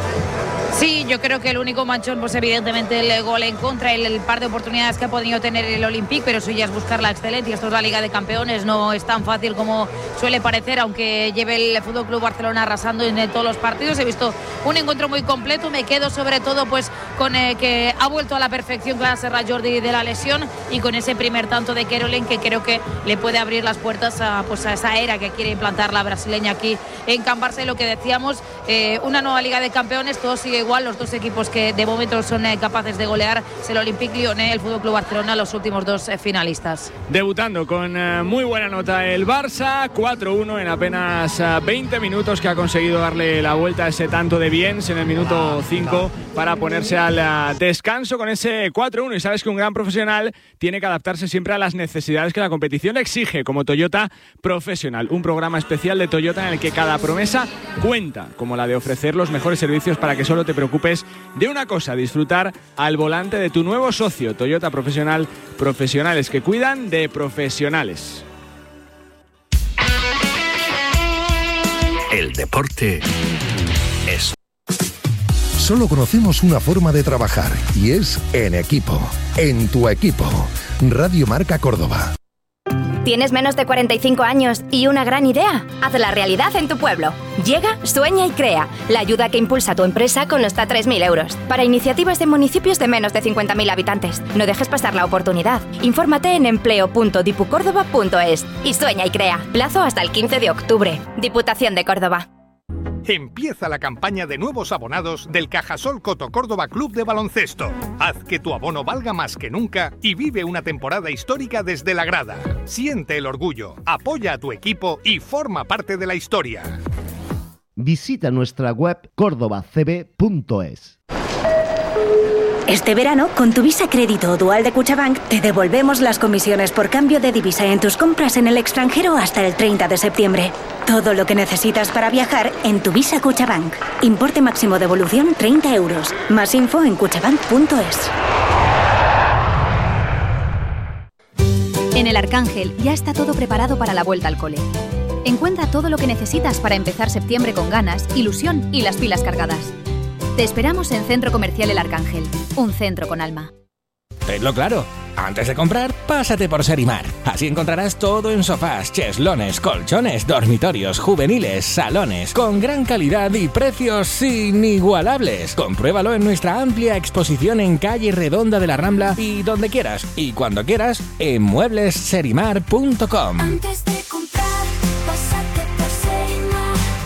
Sí, yo creo que el único manchón, pues evidentemente el gol en contra, el par de oportunidades que ha podido tener el Olympique, pero eso ya es buscar la excelencia. Esto es la Liga de Campeones, no es tan fácil como suele parecer, aunque lleve el FC Barcelona arrasando en todos los partidos. He visto un encuentro muy completo, me quedo sobre todo pues con que ha vuelto a la perfección Clara Serra Jordi de la lesión y con ese primer tanto de Caroline, que creo que le puede abrir las puertas a esa era que quiere implantar la brasileña aquí en Can Barça. Y lo que decíamos, una nueva Liga de Campeones, todo sigue igual, los dos equipos que de momento son capaces de golear es el Olympique Lyonnais, el FC Barcelona, los últimos dos finalistas. Debutando con muy buena nota el Barça, 4-1 en apenas 20 minutos, que ha conseguido darle la vuelta a ese tanto de Biens en el minuto 5 para ponerse al descanso con ese 4-1. Y sabes que un gran profesional tiene que adaptarse siempre a las necesidades que la competición exige, como Toyota Profesional, un programa especial de Toyota en el que cada promesa cuenta, como la de ofrecer los mejores servicios para que solo te preocupes de una cosa: disfrutar al volante de tu nuevo socio. Toyota Profesional, profesionales que cuidan de profesionales. El deporte es... Solo conocemos una forma de trabajar y es en equipo. En tu equipo. Radio Marca Córdoba. ¿Tienes menos de 45 años y una gran idea? Hazla realidad en tu pueblo. Llega, sueña y crea. La ayuda que impulsa tu empresa con hasta 3.000 euros. Para iniciativas de municipios de menos de 50.000 habitantes. No dejes pasar la oportunidad. Infórmate en empleo.dipucórdoba.es y sueña y crea. Plazo hasta el 15 de octubre. Diputación de Córdoba. Empieza la campaña de nuevos abonados del Cajasol Coto Córdoba Club de Baloncesto. Haz que tu abono valga más que nunca y vive una temporada histórica desde la grada. Siente el orgullo, apoya a tu equipo y forma parte de la historia. visita nuestra web cordobacb.es. Este verano, con tu Visa Crédito o Dual de Cuchabank, te devolvemos las comisiones por cambio de divisa en tus compras en el extranjero hasta el 30 de septiembre. Todo lo que necesitas para viajar en tu Visa Cuchabank. Importe máximo devolución 30 euros. Más info en cuchabank.es. En el Arcángel ya está todo preparado para la vuelta al cole. Encuentra todo lo que necesitas para empezar septiembre con ganas, ilusión y las pilas cargadas. Te esperamos en Centro Comercial El Arcángel, un centro con alma. Tenlo claro, antes de comprar, pásate por Serimar. Así encontrarás todo en sofás, cheslones, colchones, dormitorios, juveniles, salones, con gran calidad y precios inigualables. Compruébalo en nuestra amplia exposición en Calle Redonda de la Rambla y donde quieras y cuando quieras en mueblesserimar.com. Antes de comprar, pásate por Serimar.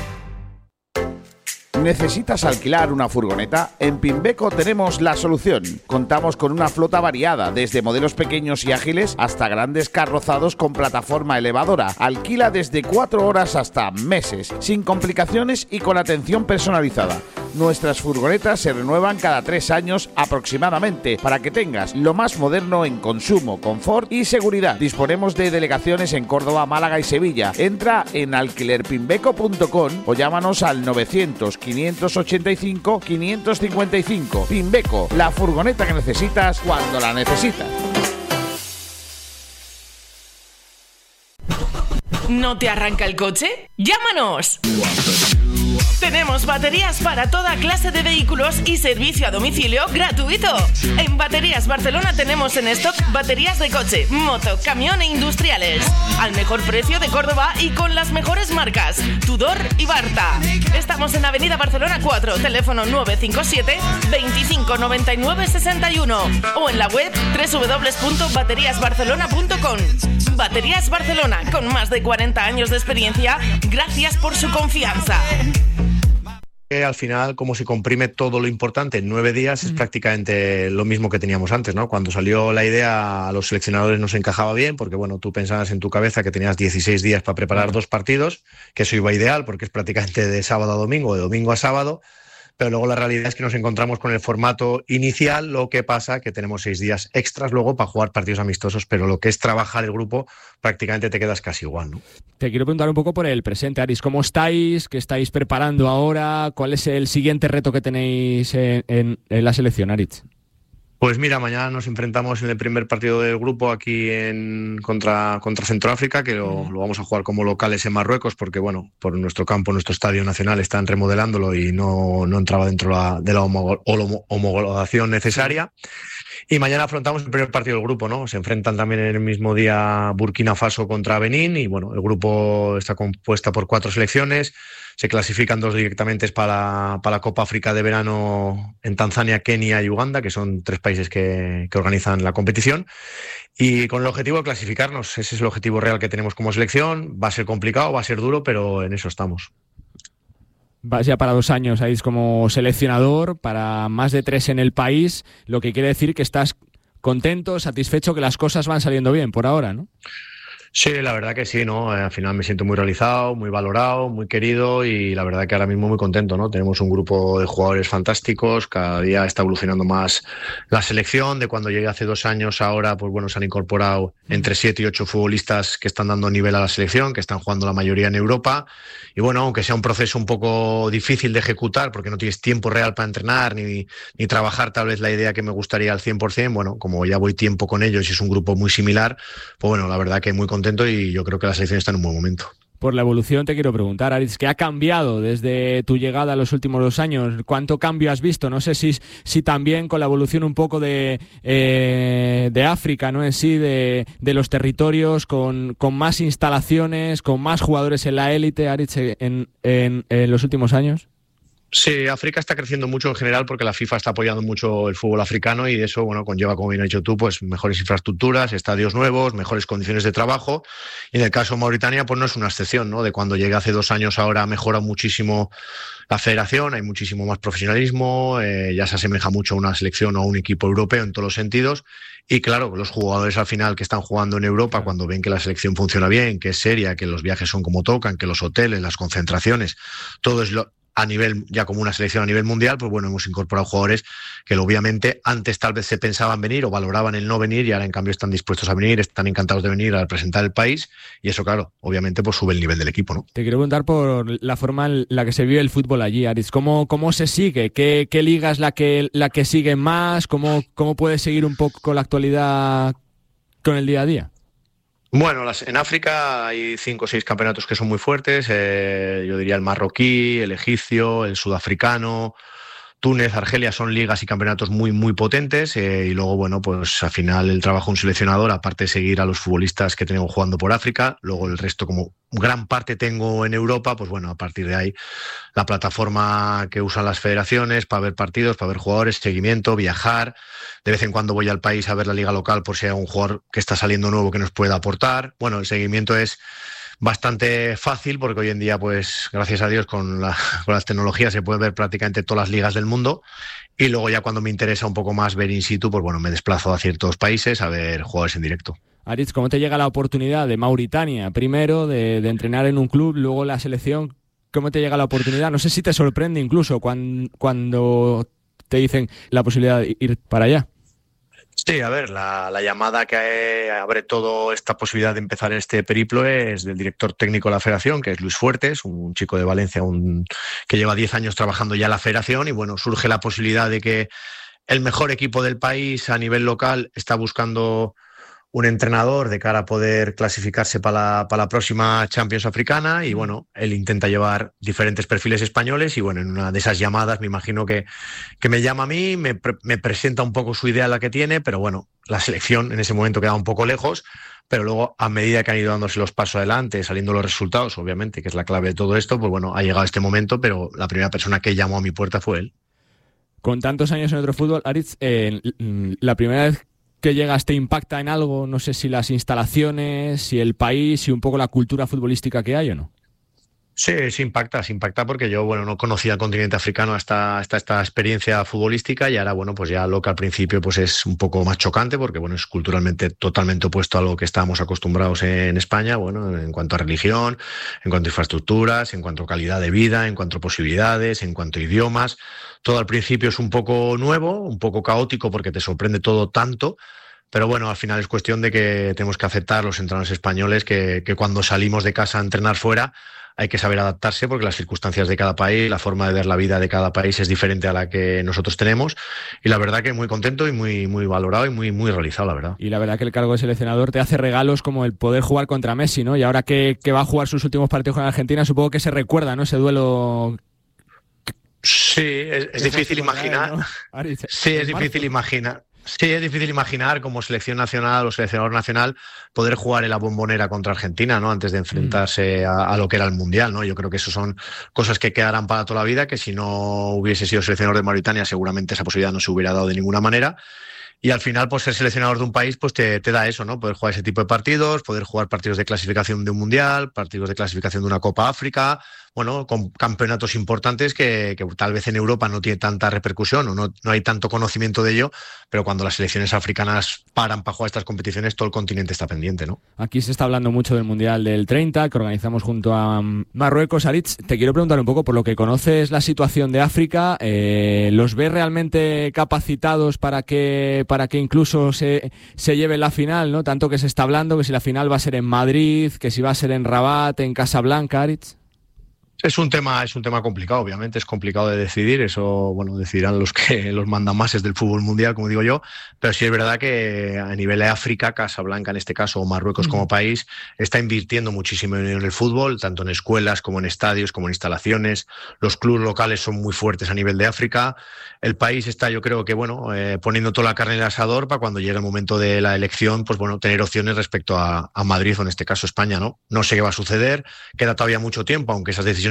¿Necesitas alquilar una furgoneta? En Pimbeco tenemos la solución. Contamos con una flota variada, desde modelos pequeños y ágiles hasta grandes carrozados con plataforma elevadora. Alquila desde 4 horas hasta meses, sin complicaciones y con atención personalizada. Nuestras furgonetas se renuevan cada 3 años aproximadamente, para que tengas lo más moderno en consumo, confort y seguridad. Disponemos de delegaciones en Córdoba, Málaga y Sevilla. Entra en alquilerpimbeco.com o llámanos al 900-585-555. Pimbeco, la furgoneta que necesitas cuando la necesitas. ¿No te arranca el coche? ¡Llámanos! Tenemos baterías para toda clase de vehículos y servicio a domicilio gratuito. En Baterías Barcelona tenemos en stock baterías de coche, moto, camión e industriales. Al mejor precio de Córdoba y con las mejores marcas, Tudor y Barta. Estamos en Avenida Barcelona 4, teléfono 957 25 99 61 o en la web www.bateriasbarcelona.com. Baterías Barcelona, con más de 40 años de experiencia, gracias por su confianza. Al final, como se comprime todo lo importante en 9 días, es prácticamente lo mismo que teníamos antes, ¿no? Cuando salió la idea, a los seleccionadores nos encajaba bien, porque bueno, tú pensabas en tu cabeza que tenías 16 días para preparar 2 partidos, que eso iba ideal, porque es prácticamente de sábado a domingo, de domingo a sábado, pero luego la realidad es que nos encontramos con el formato inicial, lo que pasa que tenemos 6 días extras luego para jugar partidos amistosos, pero lo que es trabajar el grupo prácticamente te quedas casi igual, ¿no? Te quiero preguntar un poco por el presente, Aris. ¿Cómo estáis? ¿Qué estáis preparando ahora? ¿Cuál es el siguiente reto que tenéis en la selección, Aritz? Pues mira, mañana nos enfrentamos en el primer partido del grupo aquí contra Centroáfrica, que lo vamos a jugar como locales en Marruecos, porque bueno, por nuestro campo, nuestro estadio nacional están remodelándolo y no entraba dentro de la homologación necesaria. Y mañana afrontamos el primer partido del grupo, ¿no? Se enfrentan también en el mismo día Burkina Faso contra Benín y bueno, el grupo está compuesta por 4 selecciones. Se clasifican 2 directamente para la Copa África de verano en Tanzania, Kenia y Uganda, que son 3 países que organizan la competición. Y con el objetivo de clasificarnos, ese es el objetivo real que tenemos como selección. Va a ser complicado, va a ser duro, pero en eso estamos. Vas ya para 2 años ahí como seleccionador, para más de 3 en el país, lo que quiere decir que estás contento, satisfecho, que las cosas van saliendo bien por ahora, ¿no? Sí, la verdad que sí, ¿no? Al final me siento muy realizado, muy valorado, muy querido y la verdad que ahora mismo muy contento, ¿no? Tenemos un grupo de jugadores fantásticos, cada día está evolucionando más la selección. De cuando llegué hace 2 años, ahora pues bueno, se han incorporado entre 7 y 8 futbolistas que están dando nivel a la selección, que están jugando la mayoría en Europa. Y bueno, aunque sea un proceso un poco difícil de ejecutar, porque no tienes tiempo real para entrenar ni trabajar tal vez la idea que me gustaría al 100%, bueno, como ya voy tiempo con ellos y es un grupo muy similar, pues bueno, la verdad que muy contento y yo creo que la selección está en un buen momento. Por la evolución te quiero preguntar, Aritz, ¿qué ha cambiado desde tu llegada en los últimos 2 años? ¿Cuánto cambio has visto? No sé si también con la evolución un poco de África, ¿no? En sí, de los territorios, con más instalaciones, con más jugadores en la élite, Aritz, en los últimos años. Sí, África está creciendo mucho en general porque la FIFA está apoyando mucho el fútbol africano y eso, bueno, conlleva, como bien has dicho tú, pues mejores infraestructuras, estadios nuevos, mejores condiciones de trabajo. Y en el caso de Mauritania, pues no es una excepción, ¿no? De cuando llegué hace 2 años, ahora mejora muchísimo la federación, hay muchísimo más profesionalismo, ya se asemeja mucho a una selección o a un equipo europeo en todos los sentidos. Y claro, los jugadores al final que están jugando en Europa, cuando ven que la selección funciona bien, que es seria, que los viajes son como tocan, que los hoteles, las concentraciones, todo es a nivel, ya como una selección a nivel mundial, pues bueno, hemos incorporado jugadores que obviamente antes tal vez se pensaban venir o valoraban el no venir y ahora en cambio están dispuestos a venir, están encantados de venir a representar el país y eso, claro, obviamente pues sube el nivel del equipo, ¿no? Te quiero preguntar por la forma en la que se vive el fútbol allí, Aritz. ¿Cómo se sigue? ¿Qué liga es la que sigue más? ¿Cómo puedes seguir un poco con la actualidad con el día a día? Bueno, en África hay 5 o 6 campeonatos que son muy fuertes, yo diría el marroquí, el egipcio, el sudafricano, Túnez, Argelia, son ligas y campeonatos muy, muy potentes y luego, bueno, pues al final el trabajo de un seleccionador, aparte de seguir a los futbolistas que tengo jugando por África, luego el resto como gran parte tengo en Europa, pues bueno, a partir de ahí la plataforma que usan las federaciones para ver partidos, para ver jugadores, seguimiento, viajar, de vez en cuando voy al país a ver la liga local por si hay un jugador que está saliendo nuevo que nos pueda aportar. Bueno, el seguimiento es bastante fácil porque hoy en día, pues gracias a Dios, con las tecnologías se puede ver prácticamente todas las ligas del mundo y luego ya cuando me interesa un poco más ver in situ, pues bueno, me desplazo a ciertos países a ver jugadores en directo. Aritz, ¿cómo te llega la oportunidad de Mauritania? Primero de entrenar en un club, luego la selección. ¿Cómo te llega la oportunidad? No sé si te sorprende incluso cuando te dicen la posibilidad de ir para allá. Sí, a ver, la llamada que abre toda esta posibilidad de empezar este periplo es del director técnico de la federación, que es Luis Fuertes, un chico de Valencia que lleva 10 años trabajando ya en la federación y bueno, surge la posibilidad de que el mejor equipo del país a nivel local está buscando un entrenador de cara a poder clasificarse para la próxima Champions africana y bueno, él intenta llevar diferentes perfiles españoles y bueno, en una de esas llamadas me imagino que me llama a mí, me presenta un poco su idea la que tiene, pero bueno, la selección en ese momento queda un poco lejos, pero luego a medida que han ido dándose los pasos adelante, saliendo los resultados, obviamente, que es la clave de todo esto, pues bueno, ha llegado este momento, pero la primera persona que llamó a mi puerta fue él. Con tantos años en otro fútbol, Aritz, la primera vez que llegas te impacta en algo, no sé si las instalaciones, si el país, si un poco la cultura futbolística que hay o no. Sí, se impacta porque yo, bueno, no conocía el continente africano hasta esta experiencia futbolística y ahora, bueno, pues ya lo que al principio pues es un poco más chocante porque, bueno, es culturalmente totalmente opuesto a lo que estábamos acostumbrados en España, bueno, en cuanto a religión, en cuanto a infraestructuras, en cuanto a calidad de vida, en cuanto a posibilidades, en cuanto a idiomas. Todo al principio es un poco nuevo, un poco caótico porque te sorprende todo tanto, pero bueno, al final es cuestión de que tenemos que aceptar los entrenadores españoles que cuando salimos de casa a entrenar fuera hay que saber adaptarse porque las circunstancias de cada país, la forma de ver la vida de cada país es diferente a la que nosotros tenemos y la verdad que muy contento y muy, muy valorado y muy, muy realizado, la verdad. Y la verdad que el cargo de seleccionador te hace regalos como el poder jugar contra Messi, ¿no? Y ahora que va a jugar sus últimos partidos con Argentina, supongo que se recuerda, ¿no? Ese duelo. Sí, es difícil imaginar. ¿No? Sí, es difícil imaginar. Sí, es difícil imaginar como selección nacional o seleccionador nacional poder jugar en la Bombonera contra Argentina, ¿no? Antes de enfrentarse a lo que era el Mundial, ¿no? Yo creo que eso son cosas que quedarán para toda la vida, que si no hubiese sido seleccionador de Mauritania seguramente esa posibilidad no se hubiera dado de ninguna manera. Y al final, pues ser seleccionador de un país pues te da eso, ¿no? Poder jugar ese tipo de partidos, poder jugar partidos de clasificación de un Mundial, partidos de clasificación de una Copa África, bueno, con campeonatos importantes que tal vez en Europa no tiene tanta repercusión o no hay tanto conocimiento de ello, pero cuando las selecciones africanas paran para jugar estas competiciones, todo el continente está pendiente, ¿no? Aquí se está hablando mucho del Mundial del 30, que organizamos junto a Marruecos. Aritz, te quiero preguntar un poco, por lo que conoces la situación de África, ¿los ves realmente capacitados para que incluso se lleve la final, ¿no? Tanto que se está hablando que si la final va a ser en Madrid, que si va a ser en Rabat, en Casablanca, Aritz. Es un tema complicado, obviamente, es complicado de decidir, eso, bueno, decidirán los mandamases del fútbol mundial, como digo yo, pero sí es verdad que a nivel de África, Casablanca en este caso, o Marruecos como país, está invirtiendo muchísimo en el fútbol, tanto en escuelas como en estadios, como en instalaciones, los clubes locales son muy fuertes a nivel de África, el país está, yo creo que, bueno, poniendo toda la carne en el asador para cuando llegue el momento de la elección, pues bueno, tener opciones respecto a Madrid o en este caso España, ¿no? No sé qué va a suceder, queda todavía mucho tiempo, aunque esas decisiones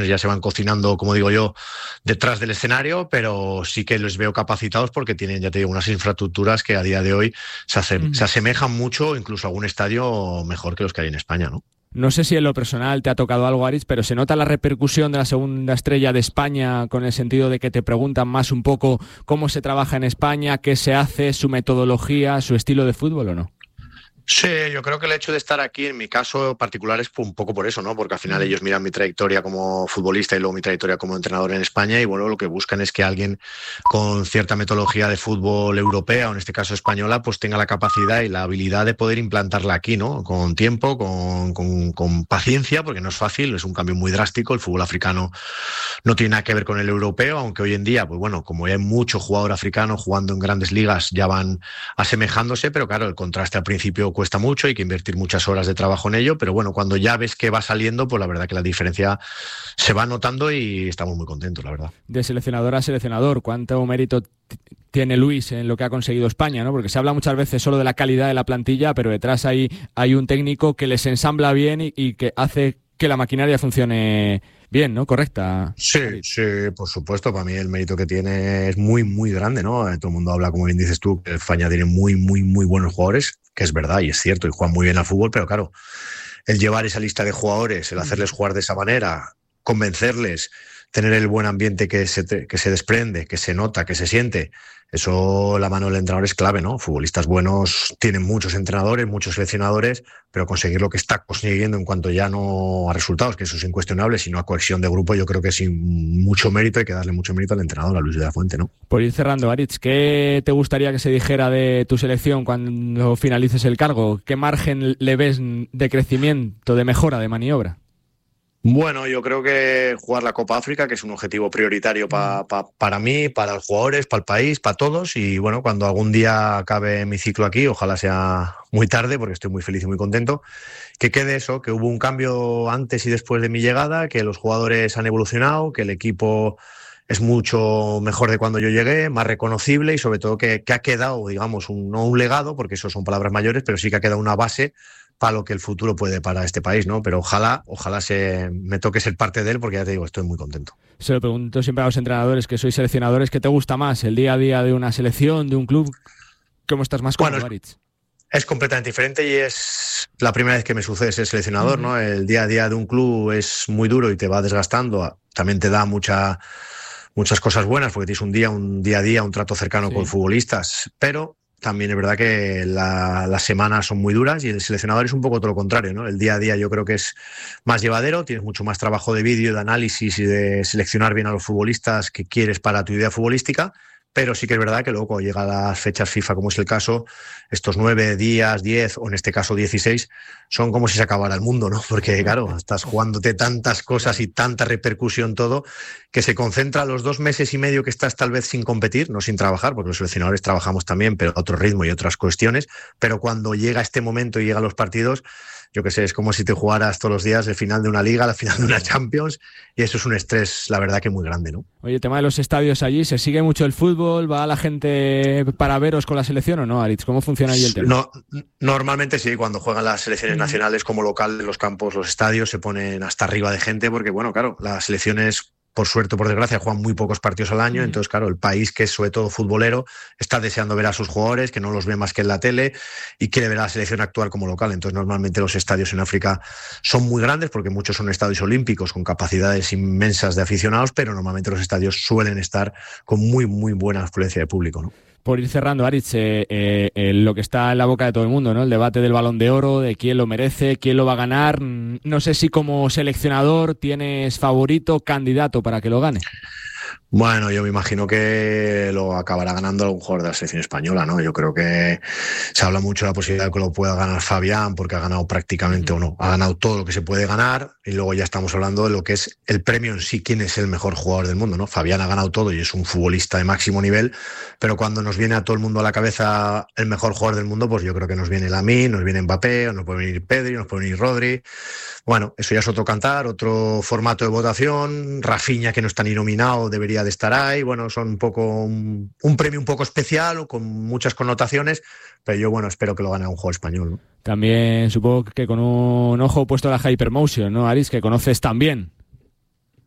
situaciones ya se van cocinando, como digo yo, detrás del escenario, pero sí que les veo capacitados porque tienen, ya te digo, unas infraestructuras que a día de hoy se asemejan mucho, incluso a algún estadio mejor que los que hay en España, ¿no? No sé si en lo personal te ha tocado algo, Aritz, pero se nota la repercusión de la segunda estrella de España, con el sentido de que te preguntan más un poco cómo se trabaja en España, qué se hace, su metodología, su estilo de fútbol, ¿o no? Sí, yo creo que el hecho de estar aquí, en mi caso particular, es un poco por eso, ¿no? Porque al final ellos miran mi trayectoria como futbolista y luego mi trayectoria como entrenador en España y, bueno, lo que buscan es que alguien con cierta metodología de fútbol europea, o en este caso española, pues tenga la capacidad y la habilidad de poder implantarla aquí, ¿no? Con tiempo, con paciencia, porque no es fácil, es un cambio muy drástico. El fútbol africano no tiene nada que ver con el europeo, aunque hoy en día, pues bueno, como hay mucho jugador africano jugando en grandes ligas, ya van asemejándose, pero claro, el contraste al principio cuesta mucho, hay que invertir muchas horas de trabajo en ello, pero bueno, cuando ya ves que va saliendo, pues la verdad que la diferencia se va notando y estamos muy contentos, la verdad. De seleccionador a seleccionador, ¿cuánto mérito tiene Luis en lo que ha conseguido España, ¿no? Porque se habla muchas veces solo de la calidad de la plantilla, pero detrás hay un técnico que les ensambla bien y que hace que la maquinaria funcione bien, ¿no? ¿Correcta? Sí, por supuesto. Para mí el mérito que tiene es muy, muy grande, ¿no? Todo el mundo habla, como bien dices tú, que España tiene muy, muy, muy buenos jugadores, que es verdad y es cierto, y juegan muy bien al fútbol, pero claro, el llevar esa lista de jugadores, el hacerles jugar de esa manera, convencerles, tener el buen ambiente que se desprende, que se nota, que se siente, eso, la mano del entrenador es clave, ¿no? Futbolistas buenos tienen muchos entrenadores, muchos seleccionadores, pero conseguir lo que está consiguiendo en cuanto ya no a resultados, que eso es incuestionable, sino a cohesión de grupo, yo creo que sin mucho mérito, hay que darle mucho mérito al entrenador, a Luis de la Fuente, ¿no? Por ir cerrando, Aritz, ¿qué te gustaría que se dijera de tu selección cuando finalices el cargo? ¿Qué margen le ves de crecimiento, de mejora, de maniobra? Bueno, yo creo que jugar la Copa África, que es un objetivo prioritario para mí, para los jugadores, para el país, para todos. Y bueno, cuando algún día acabe mi ciclo aquí, ojalá sea muy tarde, porque estoy muy feliz y muy contento, que quede eso, que hubo un cambio antes y después de mi llegada, que los jugadores han evolucionado, que el equipo es mucho mejor de cuando yo llegué, más reconocible y sobre todo que ha quedado, digamos, no un legado, porque eso son palabras mayores, pero sí que ha quedado una base para lo que el futuro puede para este país, ¿no? Pero ojalá me toque ser parte de él, porque ya te digo, estoy muy contento. Se lo pregunto siempre a los entrenadores que sois seleccionadores, ¿qué te gusta más? ¿El día a día de una selección, de un club? ¿Cómo estás más cómodo, Aritz? Es completamente diferente y es la primera vez que me sucede ser seleccionador, ¿no? El día a día de un club es muy duro y te va desgastando, también te da muchas cosas buenas, porque tienes un día a día, un trato cercano con futbolistas, pero también es verdad que las semanas son muy duras y el seleccionador es un poco todo lo contrario, ¿no? El día a día yo creo que es más llevadero, tienes mucho más trabajo de vídeo, de análisis y de seleccionar bien a los futbolistas que quieres para tu idea futbolística, pero sí que es verdad que luego cuando llegan las fechas FIFA, como es el caso, estos 9 días, 10 o en este caso 16, son como si se acabara el mundo, ¿no? Porque claro, estás jugándote tantas cosas y tanta repercusión todo, que se concentra los 2 meses y medio que estás tal vez sin competir, no sin trabajar, porque los seleccionadores trabajamos también, pero a otro ritmo y otras cuestiones, pero cuando llega este momento y llegan los partidos, yo qué sé, es como si te jugaras todos los días el final de una liga, el final de una Champions, y eso es un estrés, la verdad, que muy grande, ¿no? Oye, el tema de los estadios allí, ¿se sigue mucho el fútbol? ¿Va la gente para veros con la selección o no, Aritz? ¿Cómo funciona ahí el tema? No, normalmente sí, cuando juegan las selecciones nacionales como local en los campos, los estadios se ponen hasta arriba de gente, porque bueno, claro, las selecciones, por suerte o por desgracia, juegan muy pocos partidos al año, entonces claro, el país, que es sobre todo futbolero, está deseando ver a sus jugadores, que no los ve más que en la tele, y quiere ver a la selección actuar como local. Entonces normalmente los estadios en África son muy grandes, porque muchos son estadios olímpicos con capacidades inmensas de aficionados, pero normalmente los estadios suelen estar con muy, muy buena afluencia de público, ¿no? Por ir cerrando, Aritz, lo que está en la boca de todo el mundo, ¿no? El debate del Balón de Oro, de quién lo merece, quién lo va a ganar. No sé si como seleccionador tienes favorito, candidato para que lo gane. Bueno, yo me imagino que lo acabará ganando algún jugador de la selección española, ¿no? Yo creo que se habla mucho de la posibilidad de que lo pueda ganar Fabián, porque ha ganado prácticamente, o no, ha ganado todo lo que se puede ganar, y luego ya estamos hablando de lo que es el premio en sí, quién es el mejor jugador del mundo, ¿no? Fabián ha ganado todo y es un futbolista de máximo nivel, pero cuando nos viene a todo el mundo a la cabeza el mejor jugador del mundo, pues yo creo que nos viene Lamine, nos viene Mbappé, o nos puede venir Pedri, nos puede venir Rodri. Bueno, eso ya es otro cantar, otro formato de votación. Rafinha, que no está ni nominado, debería de estar ahí. Bueno, son un poco un premio un poco especial, con muchas connotaciones, pero yo, bueno, espero que lo gane un jugador español, ¿no? También supongo que con un ojo puesto a la Hypermotion, ¿no, Aritz? Que conoces también.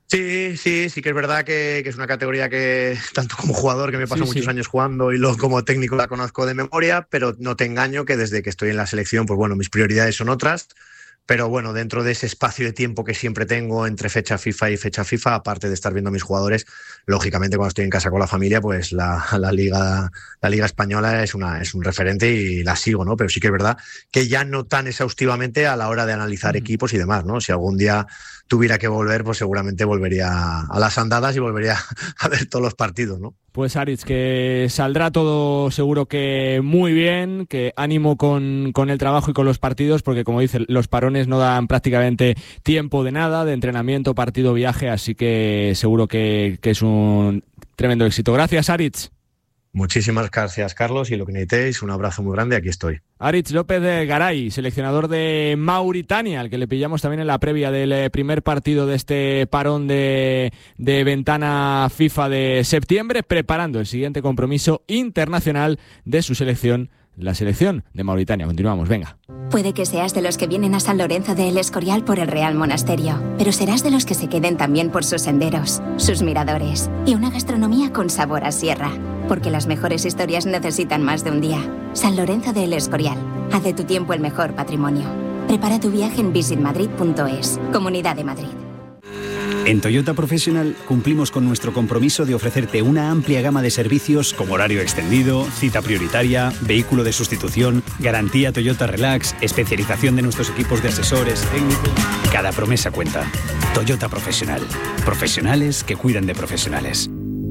Sí que es verdad que es una categoría que, tanto como jugador, que me paso muchos años jugando, y luego como técnico la conozco de memoria, pero no te engaño que desde que estoy en la selección, pues bueno, mis prioridades son otras. Pero bueno, dentro de ese espacio de tiempo que siempre tengo entre fecha FIFA y fecha FIFA, aparte de estar viendo a mis jugadores, lógicamente cuando estoy en casa con la familia, pues la Liga Española es un referente y la sigo, ¿no? Pero sí que es verdad que ya no tan exhaustivamente a la hora de analizar equipos y demás, ¿no? Si algún día tuviera que volver, pues seguramente volvería a las andadas y volvería a ver todos los partidos, ¿no? Pues Aritz, que saldrá todo seguro que muy bien, que ánimo con el trabajo y con los partidos, porque como dice, los parones no dan prácticamente tiempo de nada, de entrenamiento, partido, viaje, así que seguro que es un tremendo éxito. Gracias, Aritz. Muchísimas gracias, Carlos, y lo que necesitéis, un abrazo muy grande, aquí estoy. Aritz López de Garay, seleccionador de Mauritania, al que le pillamos también en la previa del primer partido de este parón de ventana FIFA de septiembre, preparando el siguiente compromiso internacional de su selección, la selección de Mauritania. Continuamos, venga. Puede que seas de los que vienen a San Lorenzo de El Escorial por el Real Monasterio, pero serás de los que se queden también por sus senderos, sus miradores y una gastronomía con sabor a sierra. Porque las mejores historias necesitan más de un día. San Lorenzo de El Escorial. Haz de tu tiempo el mejor patrimonio. Prepara tu viaje en visitmadrid.es. Comunidad de Madrid. En Toyota Professional cumplimos con nuestro compromiso de ofrecerte una amplia gama de servicios como horario extendido, cita prioritaria, vehículo de sustitución, garantía Toyota Relax, especialización de nuestros equipos de asesores técnicos. Cada promesa cuenta. Toyota Professional. Profesionales que cuidan de profesionales.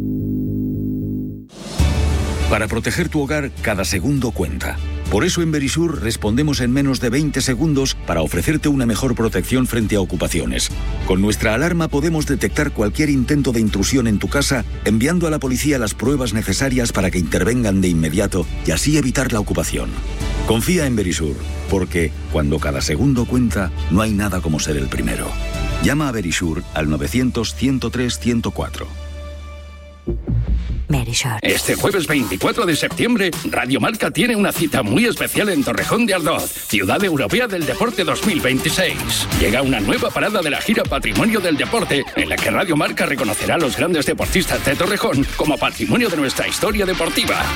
Para proteger tu hogar, cada segundo cuenta. Por eso en Verisur respondemos en menos de 20 segundos para ofrecerte una mejor protección frente a ocupaciones. Con nuestra alarma podemos detectar cualquier intento de intrusión en tu casa, enviando a la policía las pruebas necesarias para que intervengan de inmediato y así evitar la ocupación. Confía en Verisur, porque cuando cada segundo cuenta, no hay nada como ser el primero. Llama a Verisur al 900-103-104. Verisur. Este jueves 24 de septiembre, Radio Marca tiene una cita muy especial en Torrejón de Ardoz, Ciudad Europea del Deporte 2026. Llega una nueva parada de la gira Patrimonio del Deporte, en la que Radio Marca reconocerá a los grandes deportistas de Torrejón como patrimonio de nuestra historia deportiva.